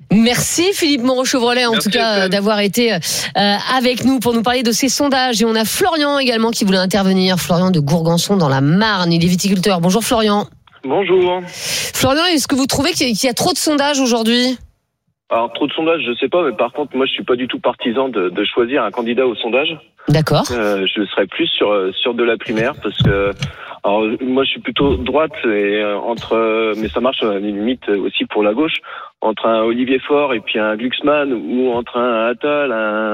Merci Philippe Moreau-Chevrolet en Merci tout cas Estelle. d'avoir été euh, avec nous pour nous parler de ces sondages. Et on a Florian également qui voulait intervenir. Florian de Gourgançon dans la Marne, il est viticulteur. Bonjour Florian. Bonjour. Florian, est-ce que vous trouvez qu'il y a trop de sondages aujourd'hui ? Alors trop de sondages, je sais pas, mais par contre moi je suis pas du tout partisan de, de choisir un candidat au sondage. D'accord. Euh, je serais plus sur sur de la primaire parce que alors moi je suis plutôt droite et euh, entre mais ça marche à la limite aussi pour la gauche entre un Olivier Faure et puis un Glucksmann ou entre un Attal,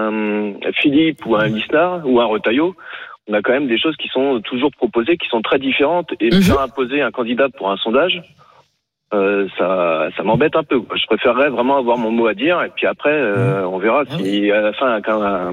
un Philippe ou un Lisnard ou un Retailleau. On a quand même des choses qui sont toujours proposées, qui sont très différentes et mm-hmm. faire imposer un candidat pour un sondage. Euh, ça, ça m'embête un peu. Je préférerais vraiment avoir mon mot à dire et puis après, euh, on verra si à la fin, quand euh,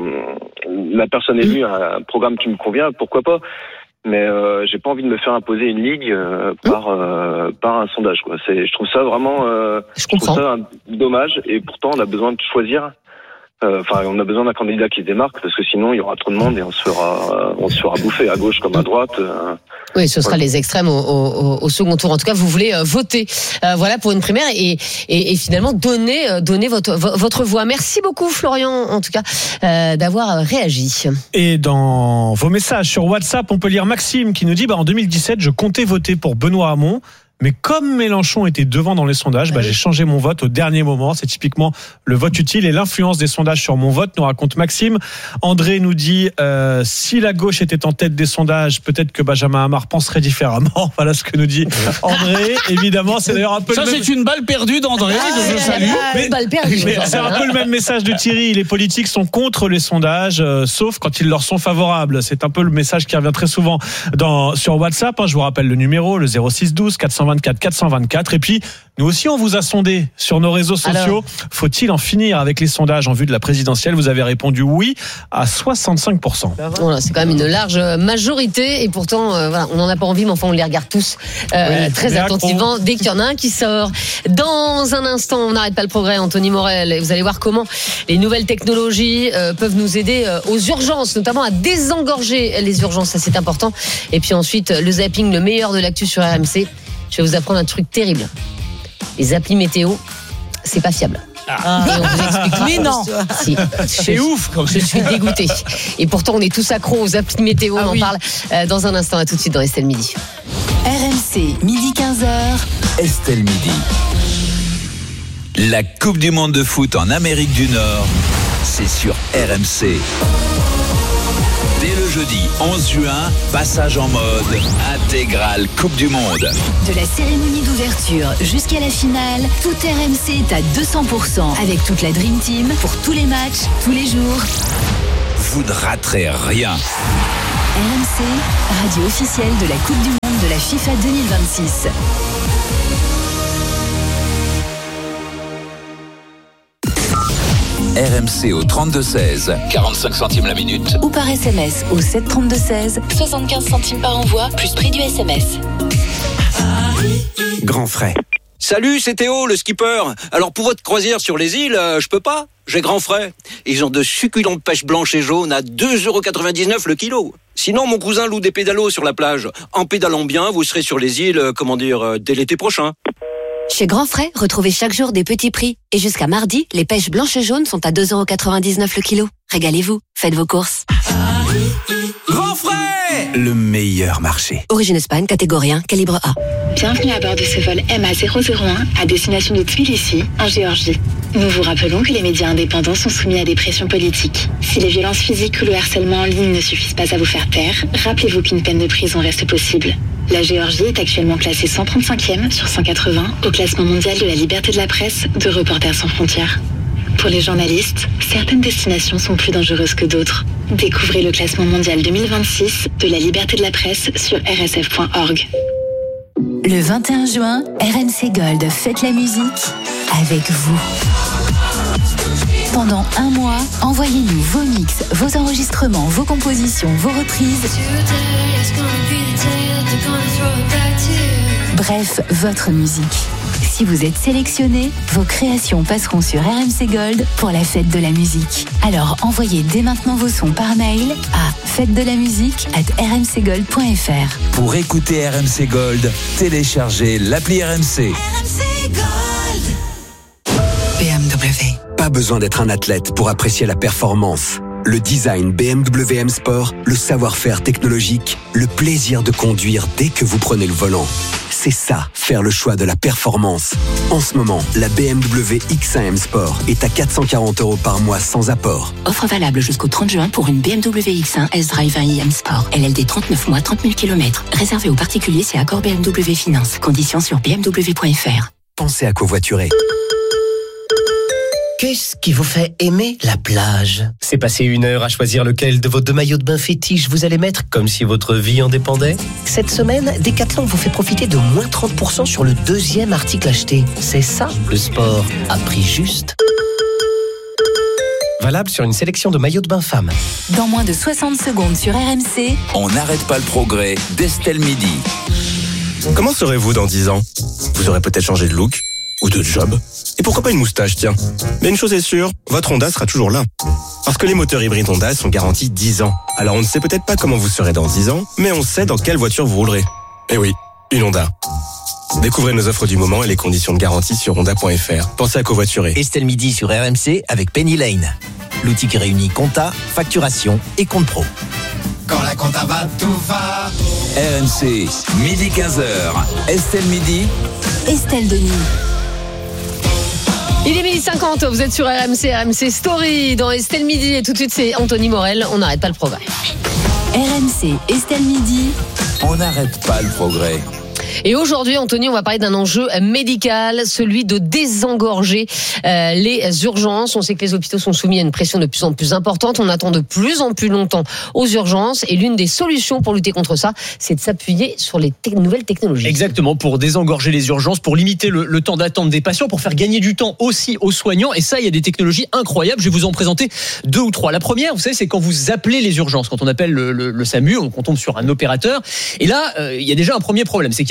la personne est élue a un programme qui me convient, pourquoi pas. Mais euh, j'ai pas envie de me faire imposer une ligne euh, par euh, par un sondage. Quoi. C'est, je trouve ça vraiment, euh, je, je trouve ça un, dommage. Et pourtant, on a besoin de choisir. Enfin, euh, on a besoin d'un candidat qui se démarque parce que sinon, il y aura trop de monde et on se fera, on se fera bouffer à gauche comme à droite. Euh, Oui, ce sera ouais. les extrêmes au, au, au second tour. En tout cas, vous voulez euh, voter, euh, voilà, pour une primaire et, et, et finalement donner, euh, donner votre, votre voix. Merci beaucoup, Florian, en tout cas, euh, d'avoir réagi. Et dans vos messages sur WhatsApp, on peut lire Maxime qui nous dit, bah, en deux mille dix-sept, je comptais voter pour Benoît Hamon. Mais comme Mélenchon était devant dans les sondages, bah, j'ai changé mon vote au dernier moment. C'est typiquement le vote utile et l'influence des sondages sur mon vote, nous raconte Maxime. André nous dit, euh, si la gauche était en tête des sondages, peut-être que Benjamin Hamar penserait différemment. Voilà ce que nous dit André. Évidemment, c'est d'ailleurs un peu ça, le même... c'est une balle perdue d'André, ah, que je salue. Mais, balle perdue, mais c'est un peu le même message de Thierry. Les politiques sont contre les sondages, euh, sauf quand ils leur sont favorables. C'est un peu le message qui revient très souvent dans, sur WhatsApp. Hein, je vous rappelle le numéro, le zéro six douze quatre cent vingt-quatre quatre cent vingt-quatre. Et puis, nous aussi, on vous a sondé sur nos réseaux sociaux. Alors, faut-il en finir avec les sondages en vue de la présidentielle ? Vous avez répondu oui à soixante-cinq pour cent. Voilà, c'est quand même une large majorité. Et pourtant, euh, voilà, on n'en a pas envie, mais enfin, on les regarde tous euh, oui, très attentivement dès qu'il y en a un qui sort. Dans un instant, on n'arrête pas le progrès, Anthony Morel. Et vous allez voir comment les nouvelles technologies euh, peuvent nous aider euh, aux urgences, notamment à désengorger les urgences. Ça, c'est important. Et puis ensuite, le zapping, le meilleur de l'actu sur R M C. Je vais vous apprendre un truc terrible. Les applis météo, c'est pas fiable. Ah. Et on vous explique. Mais non. Si. C'est je, ouf. Comme je suis dégoûtée. Et pourtant, on est tous accros aux applis météo. Ah on en oui. parle euh, dans un instant. À tout de suite dans Estelle Midi. R M C, midi quinze heures. Estelle Midi. La Coupe du Monde de foot en Amérique du Nord, c'est sur R M C. Dès le jeudi onze juin, passage en mode intégrale Coupe du Monde. De la cérémonie d'ouverture jusqu'à la finale, tout R M C est à deux cents pour cent avec toute la Dream Team pour tous les matchs, tous les jours. Vous ne raterez rien. R M C, radio officielle de la Coupe du Monde de la FIFA deux mille vingt-six. R M C au trente-deux seize, quarante-cinq centimes la minute. Ou par S M S au sept trente-deux seize, soixante-quinze centimes par envoi, plus prix du S M S. Grand frais. Salut, c'est Théo, le skipper. Alors pour votre croisière sur les îles, euh, je peux pas. J'ai grand frais. Ils ont de succulentes pêches blanches et jaunes à deux euros quatre-vingt-dix-neuf le kilo. Sinon, mon cousin loue des pédalos sur la plage. En pédalant bien, vous serez sur les îles, euh, comment dire, euh, dès l'été prochain. Chez Grand Frais, retrouvez chaque jour des petits prix. Et jusqu'à mardi, les pêches blanches et jaunes sont à deux euros quatre-vingt-dix-neuf le kilo. Régalez-vous, faites vos courses. Grand frais, le meilleur marché. Origine Espagne, catégorie un, calibre A. Bienvenue à bord de ce vol M A zéro zéro un à destination de Tbilissi, en Géorgie. Nous vous rappelons que les médias indépendants sont soumis à des pressions politiques. Si les violences physiques ou le harcèlement en ligne ne suffisent pas à vous faire taire, rappelez-vous qu'une peine de prison reste possible. La Géorgie est actuellement classée cent trente-cinquième sur cent quatre-vingts au classement mondial de la liberté de la presse de Reporters sans frontières. Pour les journalistes, certaines destinations sont plus dangereuses que d'autres. Découvrez le classement mondial deux mille vingt-six de la liberté de la presse sur r s f point org. Le vingt et un juin, R M C Gold fête la musique avec vous. Pendant un mois, envoyez-nous vos mix, vos enregistrements, vos compositions, vos reprises. Bref, votre musique. Si vous êtes sélectionné, vos créations passeront sur R M C Gold pour la fête de la musique. Alors envoyez dès maintenant vos sons par mail à fête de la musique arobase r m c gold point f r. Pour écouter R M C Gold, téléchargez l'appli R M C. R M C Gold. B M W. Pas besoin d'être un athlète pour apprécier la performance. Le design B M W M Sport, le savoir-faire technologique, le plaisir de conduire dès que vous prenez le volant. C'est ça, faire le choix de la performance. En ce moment, la B M W X un M Sport est à quatre cent quarante euros par mois sans apport. Offre valable jusqu'au trente juin pour une B M W X un S-Drive un i M Sport. L L D trente-neuf mois, trente mille kilomètres. Réservé aux particuliers, c'est accord B M W Finance. Conditions sur b m w point f r. Pensez à covoiturer. Qu'est-ce qui vous fait aimer la plage ? C'est passer une heure à choisir lequel de vos deux maillots de bain fétiches vous allez mettre, comme si votre vie en dépendait ? Cette semaine, Decathlon vous fait profiter de moins trente pour cent sur le deuxième article acheté. C'est ça, le sport à prix juste. Valable sur une sélection de maillots de bain femmes. Dans moins de soixante secondes sur R M C, On n'arrête pas le progrès d'Estelle Midi. Comment serez-vous dans dix ans ? Vous aurez peut-être changé de look ou de job. Et pourquoi pas une moustache, tiens. Mais une chose est sûre, votre Honda sera toujours là. Parce que les moteurs hybrides Honda sont garantis dix ans. Alors on ne sait peut-être pas comment vous serez dans dix ans, mais on sait dans quelle voiture vous roulerez. Eh oui, une Honda. Découvrez nos offres du moment et les conditions de garantie sur honda point f r. Pensez à covoiturer. Estelle Midi sur R M C avec Penny Lane. L'outil qui réunit compta, facturation et compte pro. Quand la compta va, tout va. R M C, midi quinze heures. Estelle Midi. Estelle Denis. Il est midi cinquante, vous êtes sur R M C, R M C Story dans Estelle Midi et tout de suite c'est Anthony Morel, on n'arrête pas le progrès. R M C, Estelle Midi. On n'arrête pas le progrès. Et aujourd'hui, Anthony, on va parler d'un enjeu médical, celui de désengorger euh, les urgences. On sait que les hôpitaux sont soumis à une pression de plus en plus importante. On attend de plus en plus longtemps aux urgences. Et l'une des solutions pour lutter contre ça, c'est de s'appuyer sur les te- nouvelles technologies. Exactement, pour désengorger les urgences, pour limiter le, le temps d'attente des patients, pour faire gagner du temps aussi aux soignants. Et ça, il y a des technologies incroyables. Je vais vous en présenter deux ou trois. La première, vous savez, c'est quand vous appelez les urgences. Quand on appelle le, le, le SAMU, on, on tombe sur un opérateur. Et là, euh, il y a déjà un premier problème. C'est qu'il y a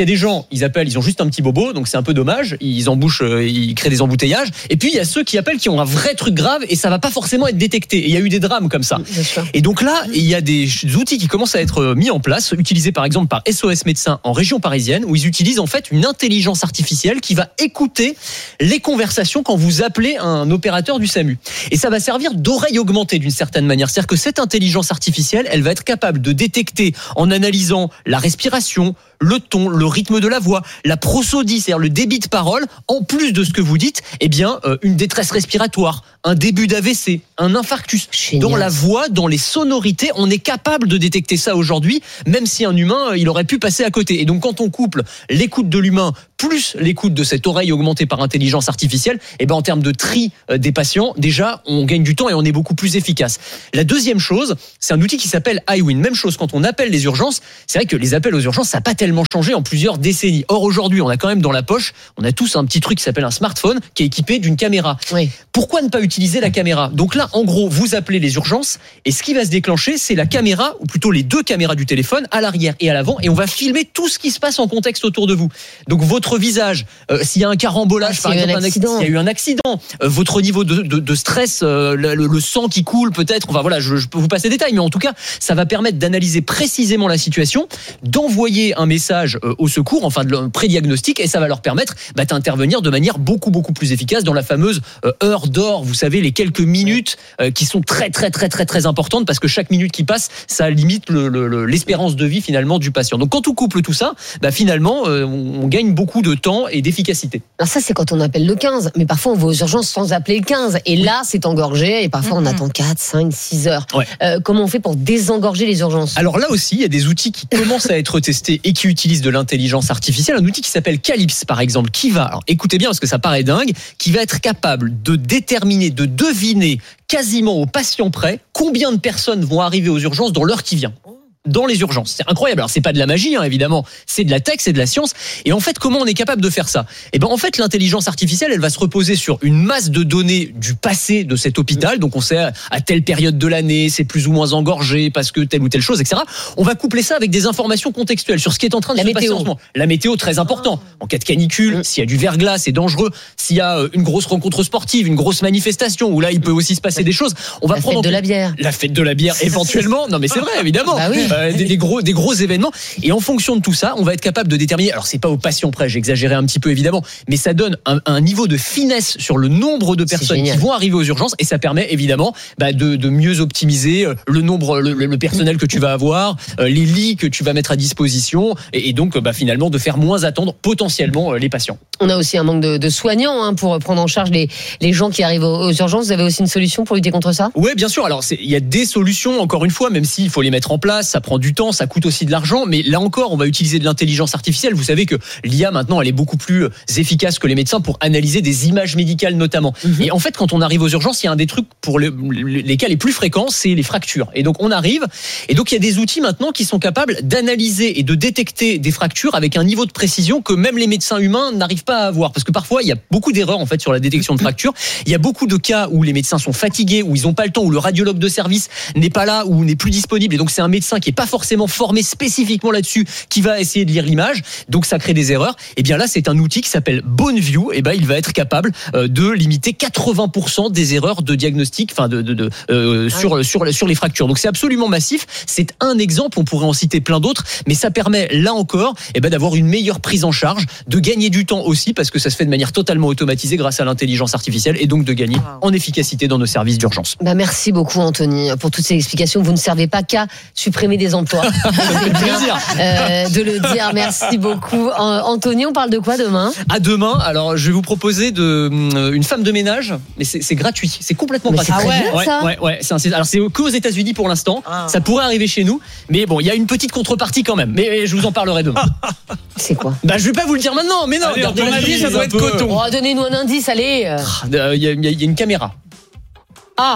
des gens, ils appellent, ils ont juste un petit bobo, donc c'est un peu dommage. Ils embouchent, ils créent des embouteillages. Et puis il y a ceux qui appellent qui ont un vrai truc grave et ça va pas forcément être détecté. Et il y a eu des drames comme ça. Et donc là, il y a des outils qui commencent à être mis en place, utilisés par exemple par S O S Médecins en région parisienne, où ils utilisent en fait une intelligence artificielle qui va écouter les conversations quand vous appelez un opérateur du SAMU. Et ça va servir d'oreille augmentée d'une certaine manière. C'est-à-dire que cette intelligence artificielle, elle va être capable de détecter en analysant la respiration, le ton, le rythme de la voix, la prosodie, c'est-à-dire le débit de parole, en plus de ce que vous dites, eh bien, euh, une détresse respiratoire, un début d'A V C, un infarctus. Génial. Dans la voix, dans les sonorités, on est capable de détecter ça aujourd'hui, même si un humain, il aurait pu passer à côté. Et donc, quand on couple l'écoute de l'humain plus l'écoute de cette oreille augmentée par intelligence artificielle, eh ben, en termes de tri des patients, déjà, on gagne du temps et on est beaucoup plus efficace. La deuxième chose, c'est un outil qui s'appelle iWin. Même chose, quand on appelle les urgences, c'est vrai que les appels aux urgences, ça n'a pas tellement changé en plusieurs décennies. Or, aujourd'hui, on a quand même dans la poche, on a tous un petit truc qui s'appelle un smartphone qui est équipé d'une caméra. Oui. Pourquoi ne pas utiliser la caméra ? Donc là, en gros, vous appelez les urgences et ce qui va se déclencher, c'est la caméra, ou plutôt les deux caméras du téléphone, à l'arrière et à l'avant, et on va filmer tout ce qui se passe en contexte autour de vous. Donc votre visage, euh, s'il y a un carambolage, ah, par exemple, un accident. S'il y a eu un accident, euh, votre niveau de, de, de stress, euh, le, le sang qui coule peut-être, enfin voilà, je, je peux vous passer des détails, mais en tout cas, ça va permettre d'analyser précisément la situation, d'envoyer un message euh, au secours, enfin de pré-diagnostic, et ça va leur permettre bah, d'intervenir de manière beaucoup beaucoup plus efficace dans la fameuse euh, heure d'or, vous savez, les quelques minutes euh, qui sont très très très très très importantes, parce que chaque minute qui passe, ça limite le, le, l'espérance de vie finalement du patient. Donc quand on couple tout ça, bah, finalement, euh, on gagne beaucoup de temps et d'efficacité. Alors ça, c'est quand on appelle le quinze, mais parfois on va aux urgences sans appeler le quinze, et là c'est engorgé, et parfois on attend quatre, cinq, six heures. Ouais. Euh, comment on fait pour désengorger les urgences ? Alors là aussi, il y a des outils qui commencent à être testés et qui utilisent de l'intelligence artificielle. Un outil qui s'appelle Calypse, par exemple, qui va, alors écoutez bien parce que ça paraît dingue, qui va être capable de déterminer, de deviner quasiment au patient près combien de personnes vont arriver aux urgences dans l'heure qui vient. Dans les urgences. C'est incroyable. Alors, c'est pas de la magie, hein, évidemment. C'est de la tech, c'est de la science. Et en fait, comment on est capable de faire ça ? Eh ben, en fait, l'intelligence artificielle, elle va se reposer sur une masse de données du passé de cet hôpital. Donc, on sait à telle période de l'année, c'est plus ou moins engorgé parce que telle ou telle chose, et cetera. On va coupler ça avec des informations contextuelles sur ce qui est en train de la se météo. passer en ce moment. La météo, très important. En cas de canicule, mmh. s'il y a du verglas, c'est dangereux. S'il y a une grosse rencontre sportive, une grosse manifestation, où là, il peut aussi se passer des choses. On va la prendre fête de la bière. La fête de la bière, éventuellement. Non, mais c'est vrai, évidemment. Bah oui. Euh, des, des gros des gros événements, et en fonction de tout ça, on va être capable de déterminer, alors c'est pas au patient près, j'ai exagéré un petit peu évidemment, mais ça donne un, un niveau de finesse sur le nombre de personnes qui vont arriver aux urgences, et ça permet évidemment bah, de, de mieux optimiser le nombre, le, le personnel que tu vas avoir, les lits que tu vas mettre à disposition, et, et donc bah, finalement de faire moins attendre potentiellement les patients. On a aussi un manque de, de soignants hein, pour prendre en charge les, les gens qui arrivent aux, aux urgences. Vous avez aussi une solution pour lutter contre ça ? Oui, bien sûr. Alors il y a des solutions, encore une fois, même s'il faut les mettre en place, ça prend du temps, ça coûte aussi de l'argent, mais là encore, on va utiliser de l'intelligence artificielle. Vous savez que l'I A maintenant, elle est beaucoup plus efficace que les médecins pour analyser des images médicales notamment. Mmh. Et en fait, quand on arrive aux urgences, il y a un des trucs pour les, les cas les plus fréquents, c'est les fractures. Et donc on arrive, et donc il y a des outils maintenant qui sont capables d'analyser et de détecter des fractures avec un niveau de précision que même les médecins humains n'arrivent pas à avoir, parce que parfois il y a beaucoup d'erreurs en fait sur la détection de fractures. Il y a beaucoup de cas où les médecins sont fatigués, où ils n'ont pas le temps, où le radiologue de service n'est pas là, ou n'est plus disponible, et donc c'est un médecin qui est pas forcément formé spécifiquement là-dessus qui va essayer de lire l'image, donc ça crée des erreurs. Et bien là, c'est un outil qui s'appelle BoneView, et ben il va être capable de limiter quatre-vingts pour cent des erreurs de diagnostic, enfin de, de, de euh, sur ah. sur sur les fractures. Donc c'est absolument massif. C'est un exemple, on pourrait en citer plein d'autres, mais ça permet là encore, et ben d'avoir une meilleure prise en charge, de gagner du temps aussi parce que ça se fait de manière totalement automatisée grâce à l'intelligence artificielle, et donc de gagner en efficacité dans nos services d'urgence. Bah merci beaucoup Anthony pour toutes ces explications. Vous ne servez pas qu'à supprimer des emplois. Plaisir. Euh, de le dire. Merci beaucoup. Anthony, on parle de quoi demain ? À demain. Alors, je vais vous proposer de, une femme de ménage, mais c'est, c'est gratuit. C'est complètement mais gratuit. C'est très ah ouais, bien, ça. ouais, ouais, ouais. C'est un, alors, c'est qu'aux États-Unis pour l'instant. Ah. Ça pourrait arriver chez nous, mais bon, il y a une petite contrepartie quand même. Mais je vous en parlerai demain. C'est quoi ? Bah, je vais pas vous le dire maintenant. Mais non. Allez, à mon avis, ça doit être coton. Oh, donnez-nous un indice, allez. Il y, y, y a une caméra. Ah.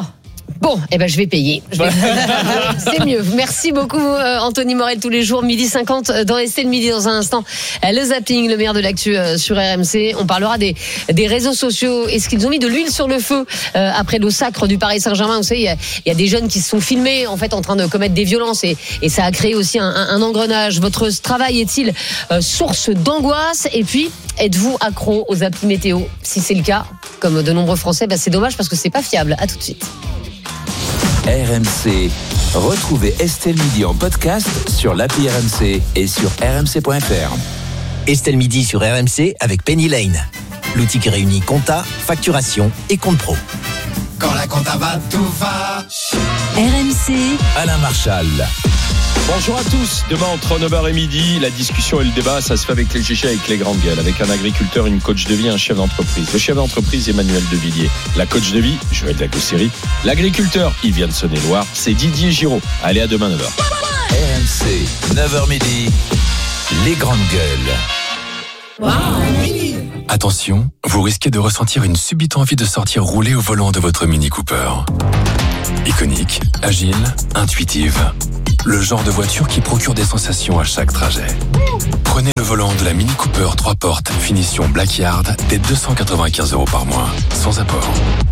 Bon, eh ben je vais payer. Je vais... C'est mieux. Merci beaucoup euh, Anthony Morel, tous les jours midi cinquante dans Estelle Midi. Dans un instant, euh, le zapping, le meilleur de l'actu euh, sur R M C. On parlera des des réseaux sociaux. Est-ce qu'ils ont mis de l'huile sur le feu euh, après le sacre du Paris Saint-Germain? Vous savez, il y a, il y a des jeunes qui se sont filmés en fait en train de commettre des violences et, et ça a créé aussi un, un, un engrenage. Votre travail est-il euh, source d'angoisse? Et puis, êtes-vous accro aux applis météo? Si c'est le cas, comme de nombreux Français, bah, c'est dommage parce que c'est pas fiable. À tout de suite. R M C. Retrouvez Estelle Midi en podcast sur l'appli R M C et sur r m c point f r. Estelle Midi sur R M C avec Penny Lane. L'outil qui réunit compta, facturation et compte pro. Quand la compta va, tout va. R M C. Alain Marchal. Bonjour à tous. Demain entre neuf heures et midi, la discussion et le débat, ça se fait avec les G G, avec les grandes gueules, avec un agriculteur, une coach de vie, un chef d'entreprise. Le chef d'entreprise, Emmanuel Devilliers. La coach de vie, Joël Lagosséry. L'agriculteur, il vient de Saône-et-Loire, c'est Didier Giraud. Allez, à demain neuf heures. R M C, neuf heures midi, les grandes gueules. Wow. Attention, vous risquez de ressentir une subite envie de sortir rouler au volant de votre Mini Cooper. Iconique, agile, intuitive. Le genre de voiture qui procure des sensations à chaque trajet. Prenez le volant de la Mini Cooper trois portes finition Blackyard dès deux cent quatre-vingt-quinze euros par mois, sans apport.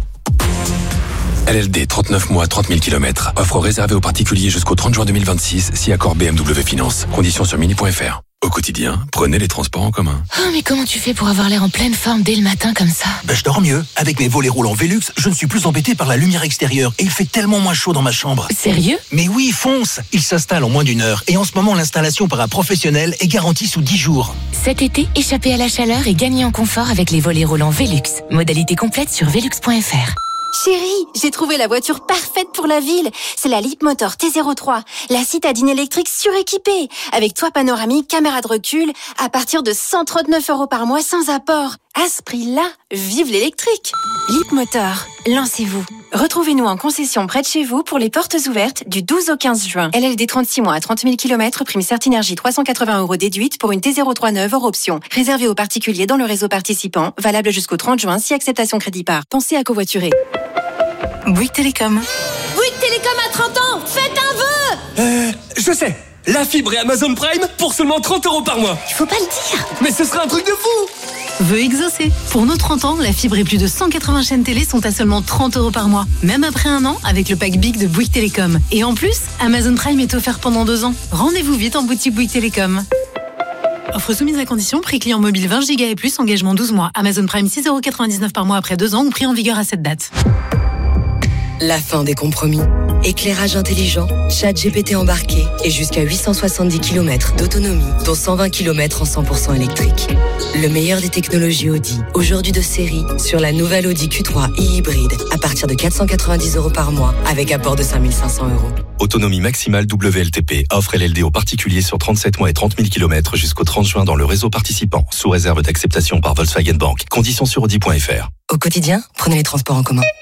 L L D trente-neuf mois, trente mille kilomètres. Offre réservée aux particuliers jusqu'au trente juin deux mille vingt-six, si accord B M W Finance. Conditions sur mini point f r. Au quotidien, prenez les transports en commun. Oh, mais comment tu fais pour avoir l'air en pleine forme dès le matin comme ça? Ben, je dors mieux. Avec mes volets roulants Velux, je ne suis plus embêté par la lumière extérieure et il fait tellement moins chaud dans ma chambre. Sérieux? Mais oui, fonce! Il s'installe en moins d'une heure et en ce moment, l'installation par un professionnel est garantie sous dix jours. Cet été, échappez à la chaleur et gagnez en confort avec les volets roulants Velux. Modalité complète sur velux point f r. Chérie, j'ai trouvé la voiture parfaite pour la ville. C'est la Leapmotor T zéro trois, la citadine électrique suréquipée, avec toit panoramique, caméra de recul, à partir de cent trente-neuf euros par mois sans apport. À ce prix-là, vive l'électrique. Leapmotor, lancez-vous. Retrouvez-nous en concession près de chez vous pour les portes ouvertes du douze au quinze juin. L L D trente-six mois à trente mille kilomètres, prime Certinergie trois cent quatre-vingts euros déduite pour une T zéro trois neuve hors option. Réservé aux particuliers dans le réseau participant, valable jusqu'au trente juin si acceptation crédit par. Pensez à covoiturer. Bouygues Télécom. Bouygues Télécom à trente ans, faites un vœu. Euh, je sais. La fibre et Amazon Prime pour seulement trente euros par mois. Il faut pas le dire. Mais ce sera un truc de fou. Vœu exaucé. Pour nos trente ans, la fibre et plus de cent quatre-vingts chaînes télé sont à seulement trente euros par mois. Même après un an, avec le pack Big de Bouygues Télécom. Et en plus, Amazon Prime est offert pendant deux ans. Rendez-vous vite en boutique Bouygues Télécom. Offre soumise à condition, prix client mobile vingt giga et plus, engagement douze mois. Amazon Prime six euros quatre-vingt-dix-neuf par mois après deux ans ou prix en vigueur à cette date. La fin des compromis. Éclairage intelligent, chat G P T embarqué et jusqu'à huit cent soixante-dix kilomètres d'autonomie, dont cent vingt kilomètres en cent pour cent électrique. Le meilleur des technologies Audi, aujourd'hui de série, sur la nouvelle Audi Q trois e-hybride, à partir de quatre cent quatre-vingt-dix euros par mois, avec apport de cinq mille cinq cents euros. Autonomie maximale W L T P, offre L L D aux particuliers sur trente-sept mois et trente mille kilomètres jusqu'au trente juin dans le réseau participant, sous réserve d'acceptation par Volkswagen Bank. Conditions sur audi point f r. Au quotidien, prenez les transports en commun.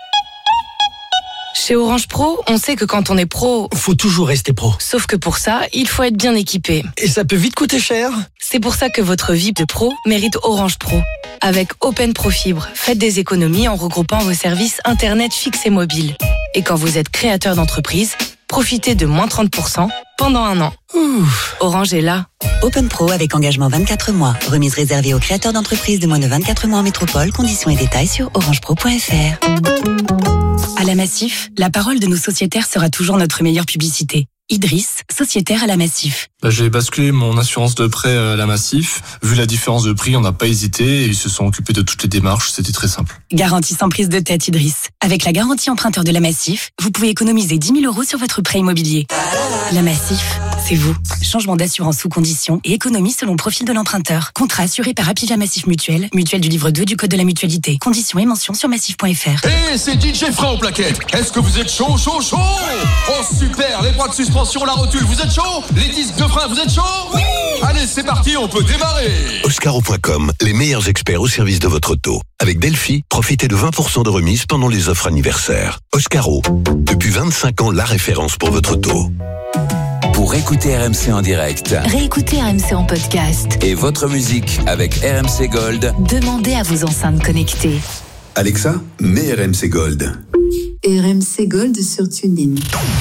Chez Orange Pro, on sait que quand on est pro, faut toujours rester pro. Sauf que pour ça, il faut être bien équipé. Et ça peut vite coûter cher. C'est pour ça que votre vie de pro mérite Orange Pro. Avec Open Pro Fibre, faites des économies en regroupant vos services Internet fixe et mobile. Et quand vous êtes créateur d'entreprise, profitez de moins trente pour cent pendant un an. Ouf. Orange est là. Open Pro avec engagement vingt-quatre mois. Remise réservée aux créateurs d'entreprises de moins de vingt-quatre mois en métropole. Conditions et détails sur orange pro point f r. À la Massif, la parole de nos sociétaires sera toujours notre meilleure publicité. Idriss, sociétaire à la Massif. Bah, j'ai basculé mon assurance de prêt à la Massif. Vu la différence de prix, on n'a pas hésité et ils se sont occupés de toutes les démarches. C'était très simple. Garantie sans prise de tête, Idriss. Avec la garantie emprunteur de la Massif, vous pouvez économiser dix mille euros sur votre prêt immobilier. La Massif, c'est vous. Changement d'assurance sous condition et économie selon profil de l'emprunteur. Contrat assuré par Apivia Massif Mutuelle, mutuelle du livre deux du Code de la mutualité. Conditions et mentions sur massif point f r. Hey, c'est D J Franck Plaquette. Est-ce que vous êtes chaud, chaud, chaud? Oh super, les bras de suspension, la rotule, vous êtes chaud? Les disques de frein, vous êtes chaud? Oui. Allez, c'est parti, on peut démarrer. Oscaro point com, les meilleurs experts au service de votre auto. Avec Delphi, profitez de vingt pour cent de remise pendant les offres anniversaires. Oscaro, depuis vingt-cinq ans, la référence pour votre auto. Pour écouter R M C en direct, réécoutez R M C en podcast et votre musique avec R M C Gold, demandez à vos enceintes connectées. Alexa, mets R M C Gold. R M C Gold sur TuneIn.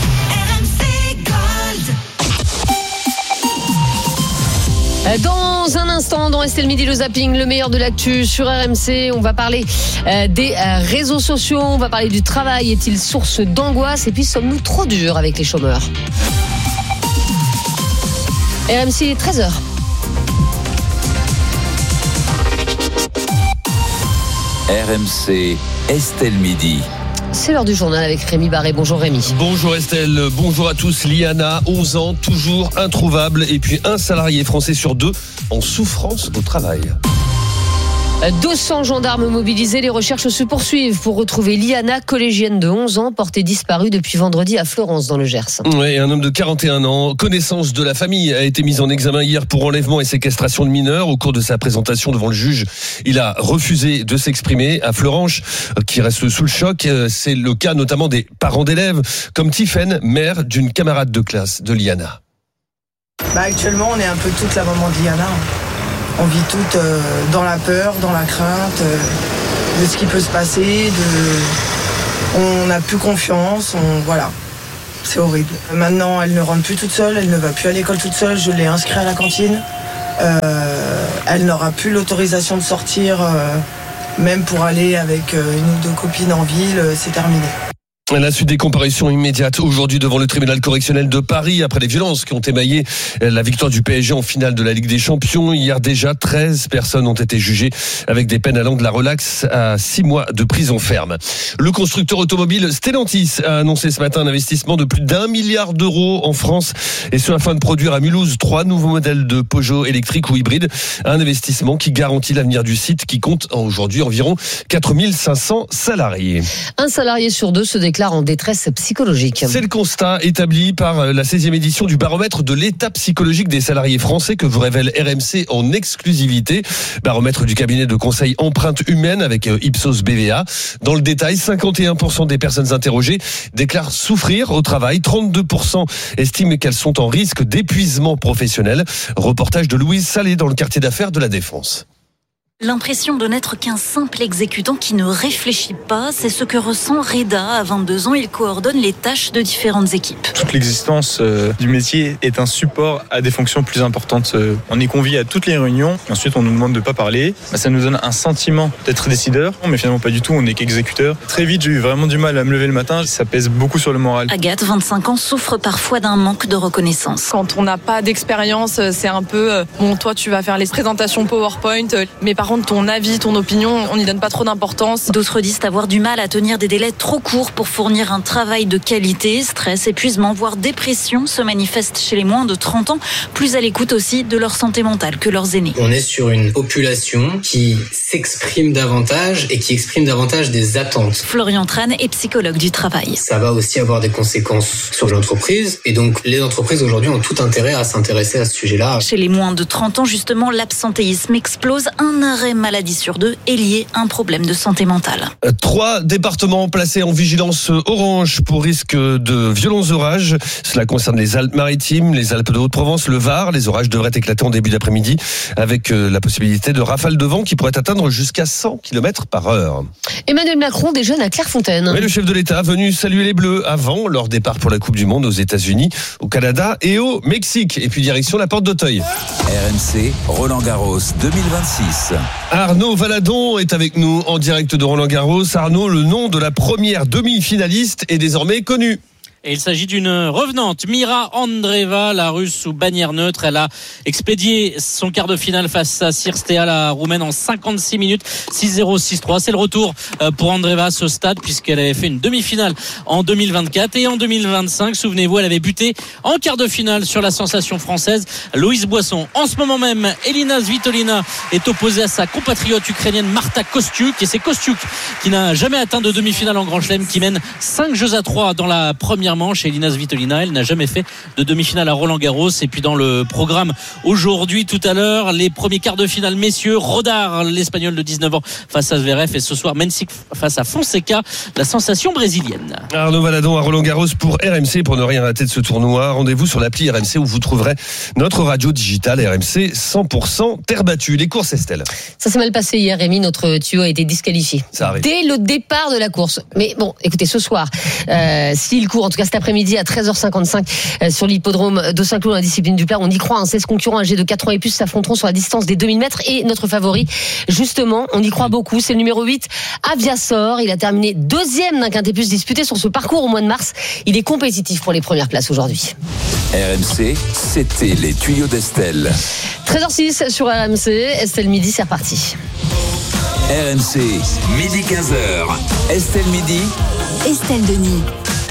Dans un instant, dans Estelle Midi, le zapping, le meilleur de l'actu sur R M C. On va parler euh, des euh, réseaux sociaux, on va parler du travail. Est-il source d'angoisse? Et puis, sommes-nous trop durs avec les chômeurs? R M C, treize heures. R M C, Estelle Midi. C'est l'heure du journal avec Rémi Barré. Bonjour Rémi. Bonjour Estelle, bonjour à tous. Liana, onze ans, toujours introuvable. Et puis un salarié français sur deux en souffrance au travail. deux cents gendarmes mobilisés, les recherches se poursuivent pour retrouver Liana, collégienne de onze ans, portée disparue depuis vendredi à Florence dans le Gers. Oui, un homme de quarante et un ans, connaissance de la famille, a été mis en examen hier pour enlèvement et séquestration de mineurs. Au cours de sa présentation devant le juge, il a refusé de s'exprimer. À Florence, qui reste sous le choc, c'est le cas notamment des parents d'élèves, comme Tiffaine, mère d'une camarade de classe de Liana. Bah actuellement, on est un peu toute la maman de Liana. On vit toutes euh, dans la peur, dans la crainte euh, de ce qui peut se passer. De... On n'a plus confiance, on... voilà. C'est horrible. Maintenant, elle ne rentre plus toute seule, elle ne va plus à l'école toute seule. Je l'ai inscrite à la cantine. Euh, elle n'aura plus l'autorisation de sortir, euh, même pour aller avec euh, une ou deux copines en ville, euh, c'est terminé. À la suite des comparutions immédiates aujourd'hui devant le tribunal correctionnel de Paris après les violences qui ont émaillé la victoire du P S G en finale de la Ligue des Champions. Hier déjà, treize personnes ont été jugées avec des peines allant de la relaxe à six mois de prison ferme. Le constructeur automobile Stellantis a annoncé ce matin un investissement de plus d'un milliard d'euros en France, et ce afin de produire à Mulhouse trois nouveaux modèles de Peugeot électriques ou hybrides. Un investissement qui garantit l'avenir du site qui compte aujourd'hui environ quatre mille cinq cents salariés. Un salarié sur deux se déclare en détresse psychologique. C'est le constat établi par la seizième édition du baromètre de l'état psychologique des salariés français que vous révèle R M C en exclusivité. Baromètre du cabinet de conseil Empreinte Humaine avec Ipsos B V A. Dans le détail, cinquante et un pour cent des personnes interrogées déclarent souffrir au travail. trente-deux pour cent estiment qu'elles sont en risque d'épuisement professionnel. Reportage de Louise Salé dans le quartier d'affaires de la Défense. L'impression de n'être qu'un simple exécutant qui ne réfléchit pas, c'est ce que ressent Reda. À vingt-deux ans, il coordonne les tâches de différentes équipes. Toute l'existence euh, du métier est un support à des fonctions plus importantes. Euh, on est convié à toutes les réunions, ensuite on nous demande de ne pas parler. Bah, ça nous donne un sentiment d'être décideur, mais finalement pas du tout, on n'est qu'exécuteur. Très vite, j'ai eu vraiment du mal à me lever le matin, ça pèse beaucoup sur le moral. Agathe, vingt-cinq ans, souffre parfois d'un manque de reconnaissance. Quand on n'a pas d'expérience, c'est un peu, bon, toi tu vas faire les présentations PowerPoint, mais par contre ton avis, ton opinion, on n'y donne pas trop d'importance. D'autres disent avoir du mal à tenir des délais trop courts pour fournir un travail de qualité. Stress, épuisement, voire dépression se manifestent chez les moins de trente ans, plus à l'écoute aussi de leur santé mentale que leurs aînés. On est sur une population qui s'exprime davantage et qui exprime davantage des attentes. Florian Tran est psychologue du travail. Ça va aussi avoir des conséquences sur l'entreprise, et donc les entreprises aujourd'hui ont tout intérêt à s'intéresser à ce sujet-là. Chez les moins de trente ans, justement, l'absentéisme explose. Un arrêt maladie sur deux est lié à un problème de santé mentale. Trois départements placés en vigilance orange pour risque de violents orages. Cela concerne les Alpes-Maritimes, les Alpes de Haute-Provence, le Var. Les orages devraient éclater en début d'après-midi avec la possibilité de rafales de vent qui pourraient atteindre jusqu'à cent kilomètres par heure. Emmanuel Macron déjeune à Clairefontaine. Oui, le chef de l'État venu saluer les Bleus avant leur départ pour la Coupe du Monde aux États-Unis, au Canada et au Mexique. Et puis direction la Porte d'Auteuil. R M C, Roland-Garros deux mille vingt-six. Arnaud Valadon est avec nous en direct de Roland-Garros. Arnaud, le nom de la première demi-finaliste est désormais connu. Et il s'agit d'une revenante, Mira Andreeva, la Russe sous bannière neutre. Elle a expédié son quart de finale face à Cirstea, la Roumaine, en cinquante-six minutes, six zéro, six trois. C'est le retour pour Andreeva à ce stade, puisqu'elle avait fait une demi-finale en deux mille vingt-quatre. Et en deux mille vingt-cinq, souvenez-vous, elle avait buté en quart de finale sur la sensation française, Loïs Boisson. En ce moment même, Elina Svitolina est opposée à sa compatriote ukrainienne Marta Kostyuk. Et c'est Kostyuk qui n'a jamais atteint de demi-finale en Grand Chelem, qui mène cinq jeux à trois dans la première première manche. Elina Svitolina, elle n'a jamais fait de demi-finale à Roland-Garros. Et puis dans le programme aujourd'hui, tout à l'heure, les premiers quarts de finale messieurs, Rodar, l'Espagnol de dix-neuf ans face à Zverev, et ce soir Mensik face à Fonseca, la sensation brésilienne. Arnaud Valadon à Roland-Garros pour R M C. Pour ne rien rater de ce tournoi, rendez-vous sur l'appli R M C où vous trouverez notre radio digitale R M C cent pour cent terre battue. Les courses, Estelle. Ça s'est mal passé hier, Rémi. Notre tuyau a été disqualifié Ça arrive. dès le départ de la course. Mais bon, écoutez, ce soir, euh, s'il court, en tout cas cet après-midi à treize heures cinquante-cinq euh, sur l'hippodrome de Saint-Cloud dans la discipline du plat, on y croit. Hein, seize concurrents âgés de quatre ans et plus s'affronteront sur la distance des deux mille mètres. Et notre favori, justement, on y croit beaucoup, c'est le numéro huit, Aviasor. Il a terminé deuxième d'un quintet plus disputé sur ce parcours au mois de mars. Il est compétitif pour les premières places aujourd'hui. R M C, c'était les tuyaux d'Estelle. treize heures six sur R M C, Estelle Midi, c'est reparti. R M C, midi quinze heures. Estelle Midi. Estelle Denis.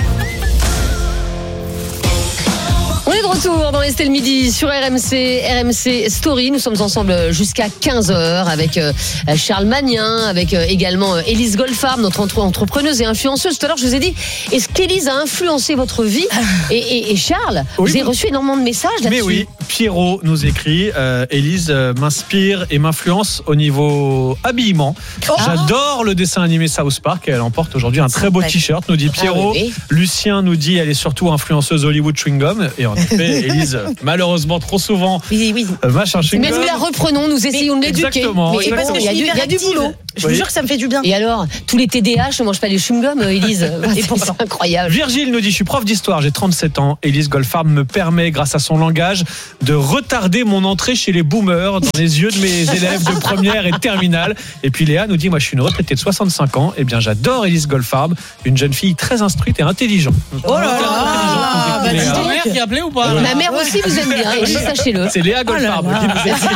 On est de retour dans Estelle Midi sur R M C, R M C Story. Nous sommes ensemble jusqu'à quinze heures avec Charles Magnin, avec également Élise Goldfarb, notre entrepreneuse et influenceuse. Tout à l'heure, je vous ai dit, est-ce qu'Élise a influencé votre vie ? et, et, et Charles, oui, vous avez reçu énormément de messages là-dessus. Mais oui, Pierrot nous écrit, euh, Élise euh, m'inspire et m'influence au niveau habillement. Oh. J'adore le dessin animé South Park et elle emporte aujourd'hui un très beau t-shirt, nous dit Pierrot. Ah, oui, oui. Lucien nous dit, elle est surtout influenceuse Hollywood Chewing Gum. Et en effet, Élise, malheureusement, trop souvent, oui, oui. Euh, machin chewing gum. Mais nous la reprenons, nous essayons de l'éduquer. Exactement. Mais parce qu'il y a du, il y a du boulot. Je oui. vous jure que ça me fait du bien. Et alors, tous les T D A H ne mangent pas les chewing-gums, Élise. C'est incroyable. Virgile nous dit, je suis prof d'histoire, j'ai trente-sept ans. Élise Goldfarb me permet, grâce à son langage, de retarder mon entrée chez les boomers dans les yeux de mes élèves de première et de terminale. Et puis Léa nous dit, moi je suis une retraitée de soixante-cinq ans. Eh bien, j'adore Élise Goldfarb, une jeune fille très instruite et intelligente. Oh là là, c'est ta mère qui a appelé ou pas? Ma mère aussi vous aime bien, et sachez-le. C'est Léa Goldfarb oh qui nous aime.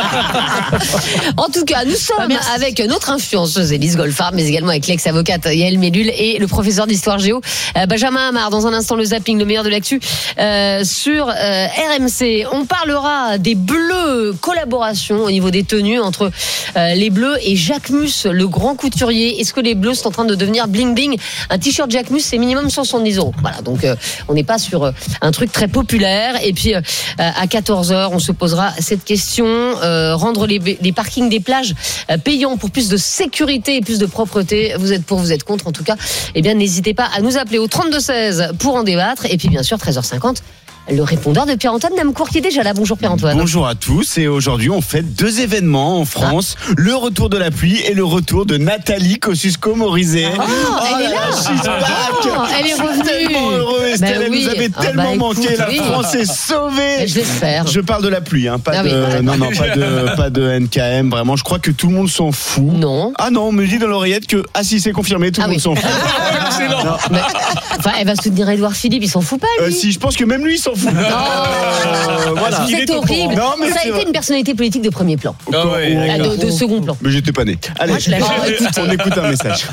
En tout cas, nous sommes ah, avec notre influenceuse Élise Goldfarb, mais également avec l'ex-avocate Yael Mellul et le professeur d'histoire géo Benjamin Amar. Dans un instant, le zapping, le meilleur de l'actu euh, sur euh, R M C. On parlera des Bleus, collaboration au niveau des tenues entre euh, les Bleus et Jacquemus, le grand couturier. Est-ce que les Bleus sont en train de devenir bling bling? Un t-shirt Jacquemus, c'est minimum cent soixante-dix euros. Voilà, donc euh, on n'est pas sur euh, un truc très populaire. Et puis euh, à quatorze heures, on se posera cette question euh, rendre les, les parkings des plages euh, payants pour plus de sécurité et plus de propreté. Vous êtes pour, vous êtes contre, en tout cas. Eh bien, n'hésitez pas à nous appeler au trente-deux seize pour en débattre. Et puis, bien sûr, treize heures cinquante. Le répondeur de Pierre-Antoine Namcourt qui est déjà là. Bonjour Pierre-Antoine. Bonjour à tous, et aujourd'hui on fête deux événements en France, ah. le retour de la pluie et le retour de Nathalie Kosciusko-Morizet. Oh, oh, elle est là. Oh, elle est revenue. Tellement heureux, Estelle, bah, oui. elle nous avait ah, tellement bah, manqué. Écoute, la oui. France est sauvée. Je l'espère. Je parle de la pluie, hein, pas ah, de, oui, voilà. non, non, pas de, pas de N K M. Vraiment, je crois que tout le monde s'en fout. Non. Ah non, on me dit dans l'oreillette que ah si c'est confirmé, tout le ah, monde oui. s'en fout. Excellent. Mais, enfin, elle va soutenir Édouard Philippe, il s'en fout pas lui. Euh, si, je pense que même lui il s'en fout. Euh, voilà. Vous êtes horrible. Non, mais ça a été vrai. Une personnalité politique de premier plan. Oh, ouais, de, de second plan. Mais j'étais pas né. Allez, Moi, on écoute un message.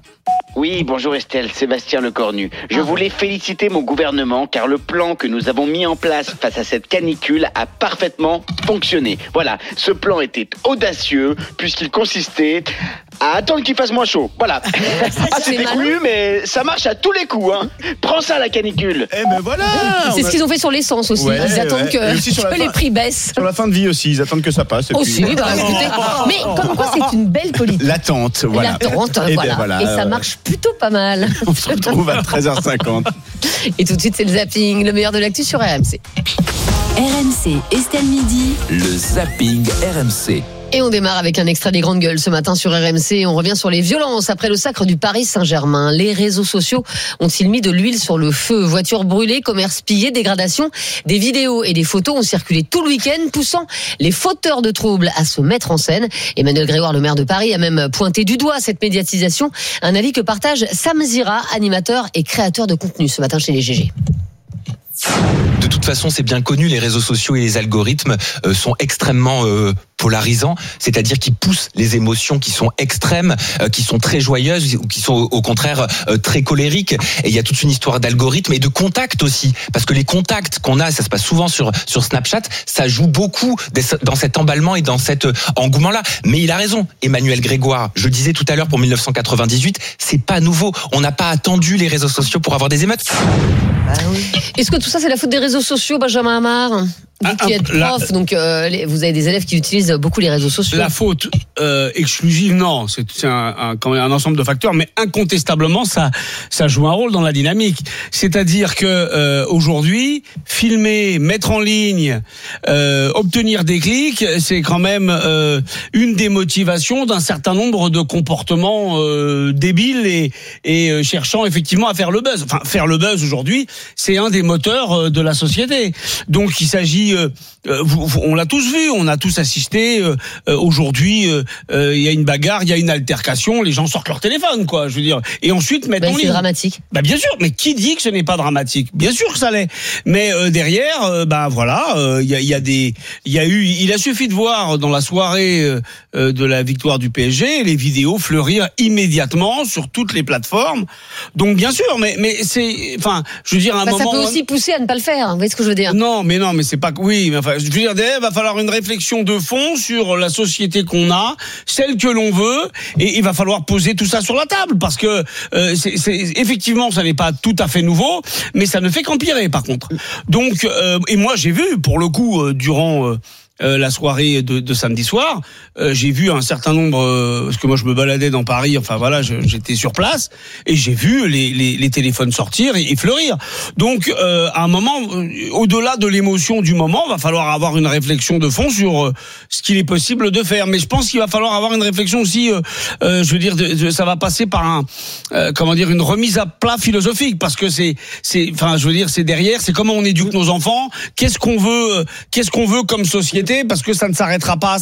Oui, bonjour Estelle, Sébastien Lecornu. Je voulais féliciter mon gouvernement car le plan que nous avons mis en place face à cette canicule a parfaitement fonctionné. Voilà, ce plan était audacieux puisqu'il consistait à attendre qu'il fasse moins chaud. Voilà. Ah, c'est décousu, mais ça marche à tous les coups. Hein. Prends ça la canicule. Eh ben voilà. C'est ce qu'ils ont fait sur l'essence aussi. Ouais, ils attendent ouais. que, que les prix baissent. Sur la fin de vie aussi, ils attendent que ça passe. Et aussi, puis... bah, écoutez, mais comme quoi c'est une belle politique. L'attente, voilà. L'attente, et, voilà. Ben voilà. Et ça marche plutôt pas mal. On se retrouve à treize heures cinquante. Et tout de suite, c'est le zapping, le meilleur de l'actu sur R M C. R M C, Estelle Midi. Le zapping R M C. Et on démarre avec un extrait des Grandes Gueules ce matin sur R M C. On revient sur les violences après le sacre du Paris Saint-Germain. Les réseaux sociaux ont-ils mis de l'huile sur le feu? Voitures brûlées, commerces pillés, dégradation. Des vidéos et des photos ont circulé tout le week-end, poussant les fauteurs de troubles à se mettre en scène. Emmanuel Grégoire, le maire de Paris, a même pointé du doigt cette médiatisation. Un avis que partage Sam Zira, animateur et créateur de contenu ce matin chez les G G. De toute façon, c'est bien connu, les réseaux sociaux et les algorithmes euh, sont extrêmement euh, polarisants, c'est-à-dire qui poussent les émotions qui sont extrêmes, euh, qui sont très joyeuses ou qui sont au, au contraire euh, très colériques. Et il y a toute une histoire d'algorithme et de contact aussi, parce que les contacts qu'on a, ça se passe souvent sur sur Snapchat, ça joue beaucoup dans cet emballement et dans cet engouement-là. Mais il a raison, Emmanuel Grégoire. Je disais tout à l'heure pour dix-neuf cent quatre-vingt-dix-huit, c'est pas nouveau. On n'a pas attendu les réseaux sociaux pour avoir des émeutes. Bah oui. Est-ce que tout ça c'est la faute des réseaux sociaux, Benjamin Amar ? Vous qui êtes prof, donc euh, les, vous avez des élèves qui utilisent beaucoup les réseaux sociaux. La faute euh, exclusive, non, c'est, c'est un, un, quand même un ensemble de facteurs, mais incontestablement, ça, ça joue un rôle dans la dynamique. C'est-à-dire que euh, aujourd'hui, filmer, mettre en ligne, euh, obtenir des clics, c'est quand même euh, une des motivations d'un certain nombre de comportements euh, débiles et, et euh, cherchant effectivement à faire le buzz. Enfin, faire le buzz aujourd'hui, c'est un des moteurs euh, de la société. Donc, il s'agit Euh, euh, on l'a tous vu, on a tous assisté. Euh, euh, aujourd'hui, il euh, euh, y a une bagarre, il y a une altercation, les gens sortent leur téléphone, quoi. Je veux dire, et ensuite mettent bah, en ligne. C'est dramatique. Bah bien sûr, mais qui dit que ce n'est pas dramatique ? Bien sûr que ça l'est. Mais euh, derrière, euh, bah voilà, il euh, y, a, y a des, il y a eu, il a suffi de voir dans la soirée euh, de la victoire du P S G les vidéos fleurir immédiatement sur toutes les plateformes. Donc bien sûr, mais mais c'est, enfin, je veux dire, à un bah, moment. Ça peut aussi pousser à ne pas le faire. Vous voyez ce que je veux dire ? Non, mais non, mais c'est pas. Oui, mais enfin, je veux dire, il va falloir une réflexion de fond sur la société qu'on a, celle que l'on veut, et il va falloir poser tout ça sur la table, parce que euh, c'est, c'est, effectivement, ça n'est pas tout à fait nouveau, mais ça ne fait qu'empirer, par contre. Donc, euh, et moi, j'ai vu, pour le coup, euh, durant euh, Euh, la soirée de, de samedi soir, euh, j'ai vu un certain nombre, euh, parce que moi je me baladais dans Paris, enfin voilà, je, j'étais sur place, et j'ai vu les, les, les téléphones sortir et, et fleurir. Donc euh, à un moment, euh, au-delà de l'émotion du moment, va falloir avoir une réflexion de fond sur euh, ce qu'il est possible de faire. Mais je pense qu'il va falloir avoir une réflexion aussi, euh, euh, je veux dire, de, de, ça va passer par un, euh, comment dire, une remise à plat philosophique, parce que c'est, c'est, enfin, je veux dire, c'est derrière, c'est comment on éduque nos enfants, qu'est-ce qu'on veut, euh, qu'est-ce qu'on veut comme société, parce que ça ne s'arrêtera pas à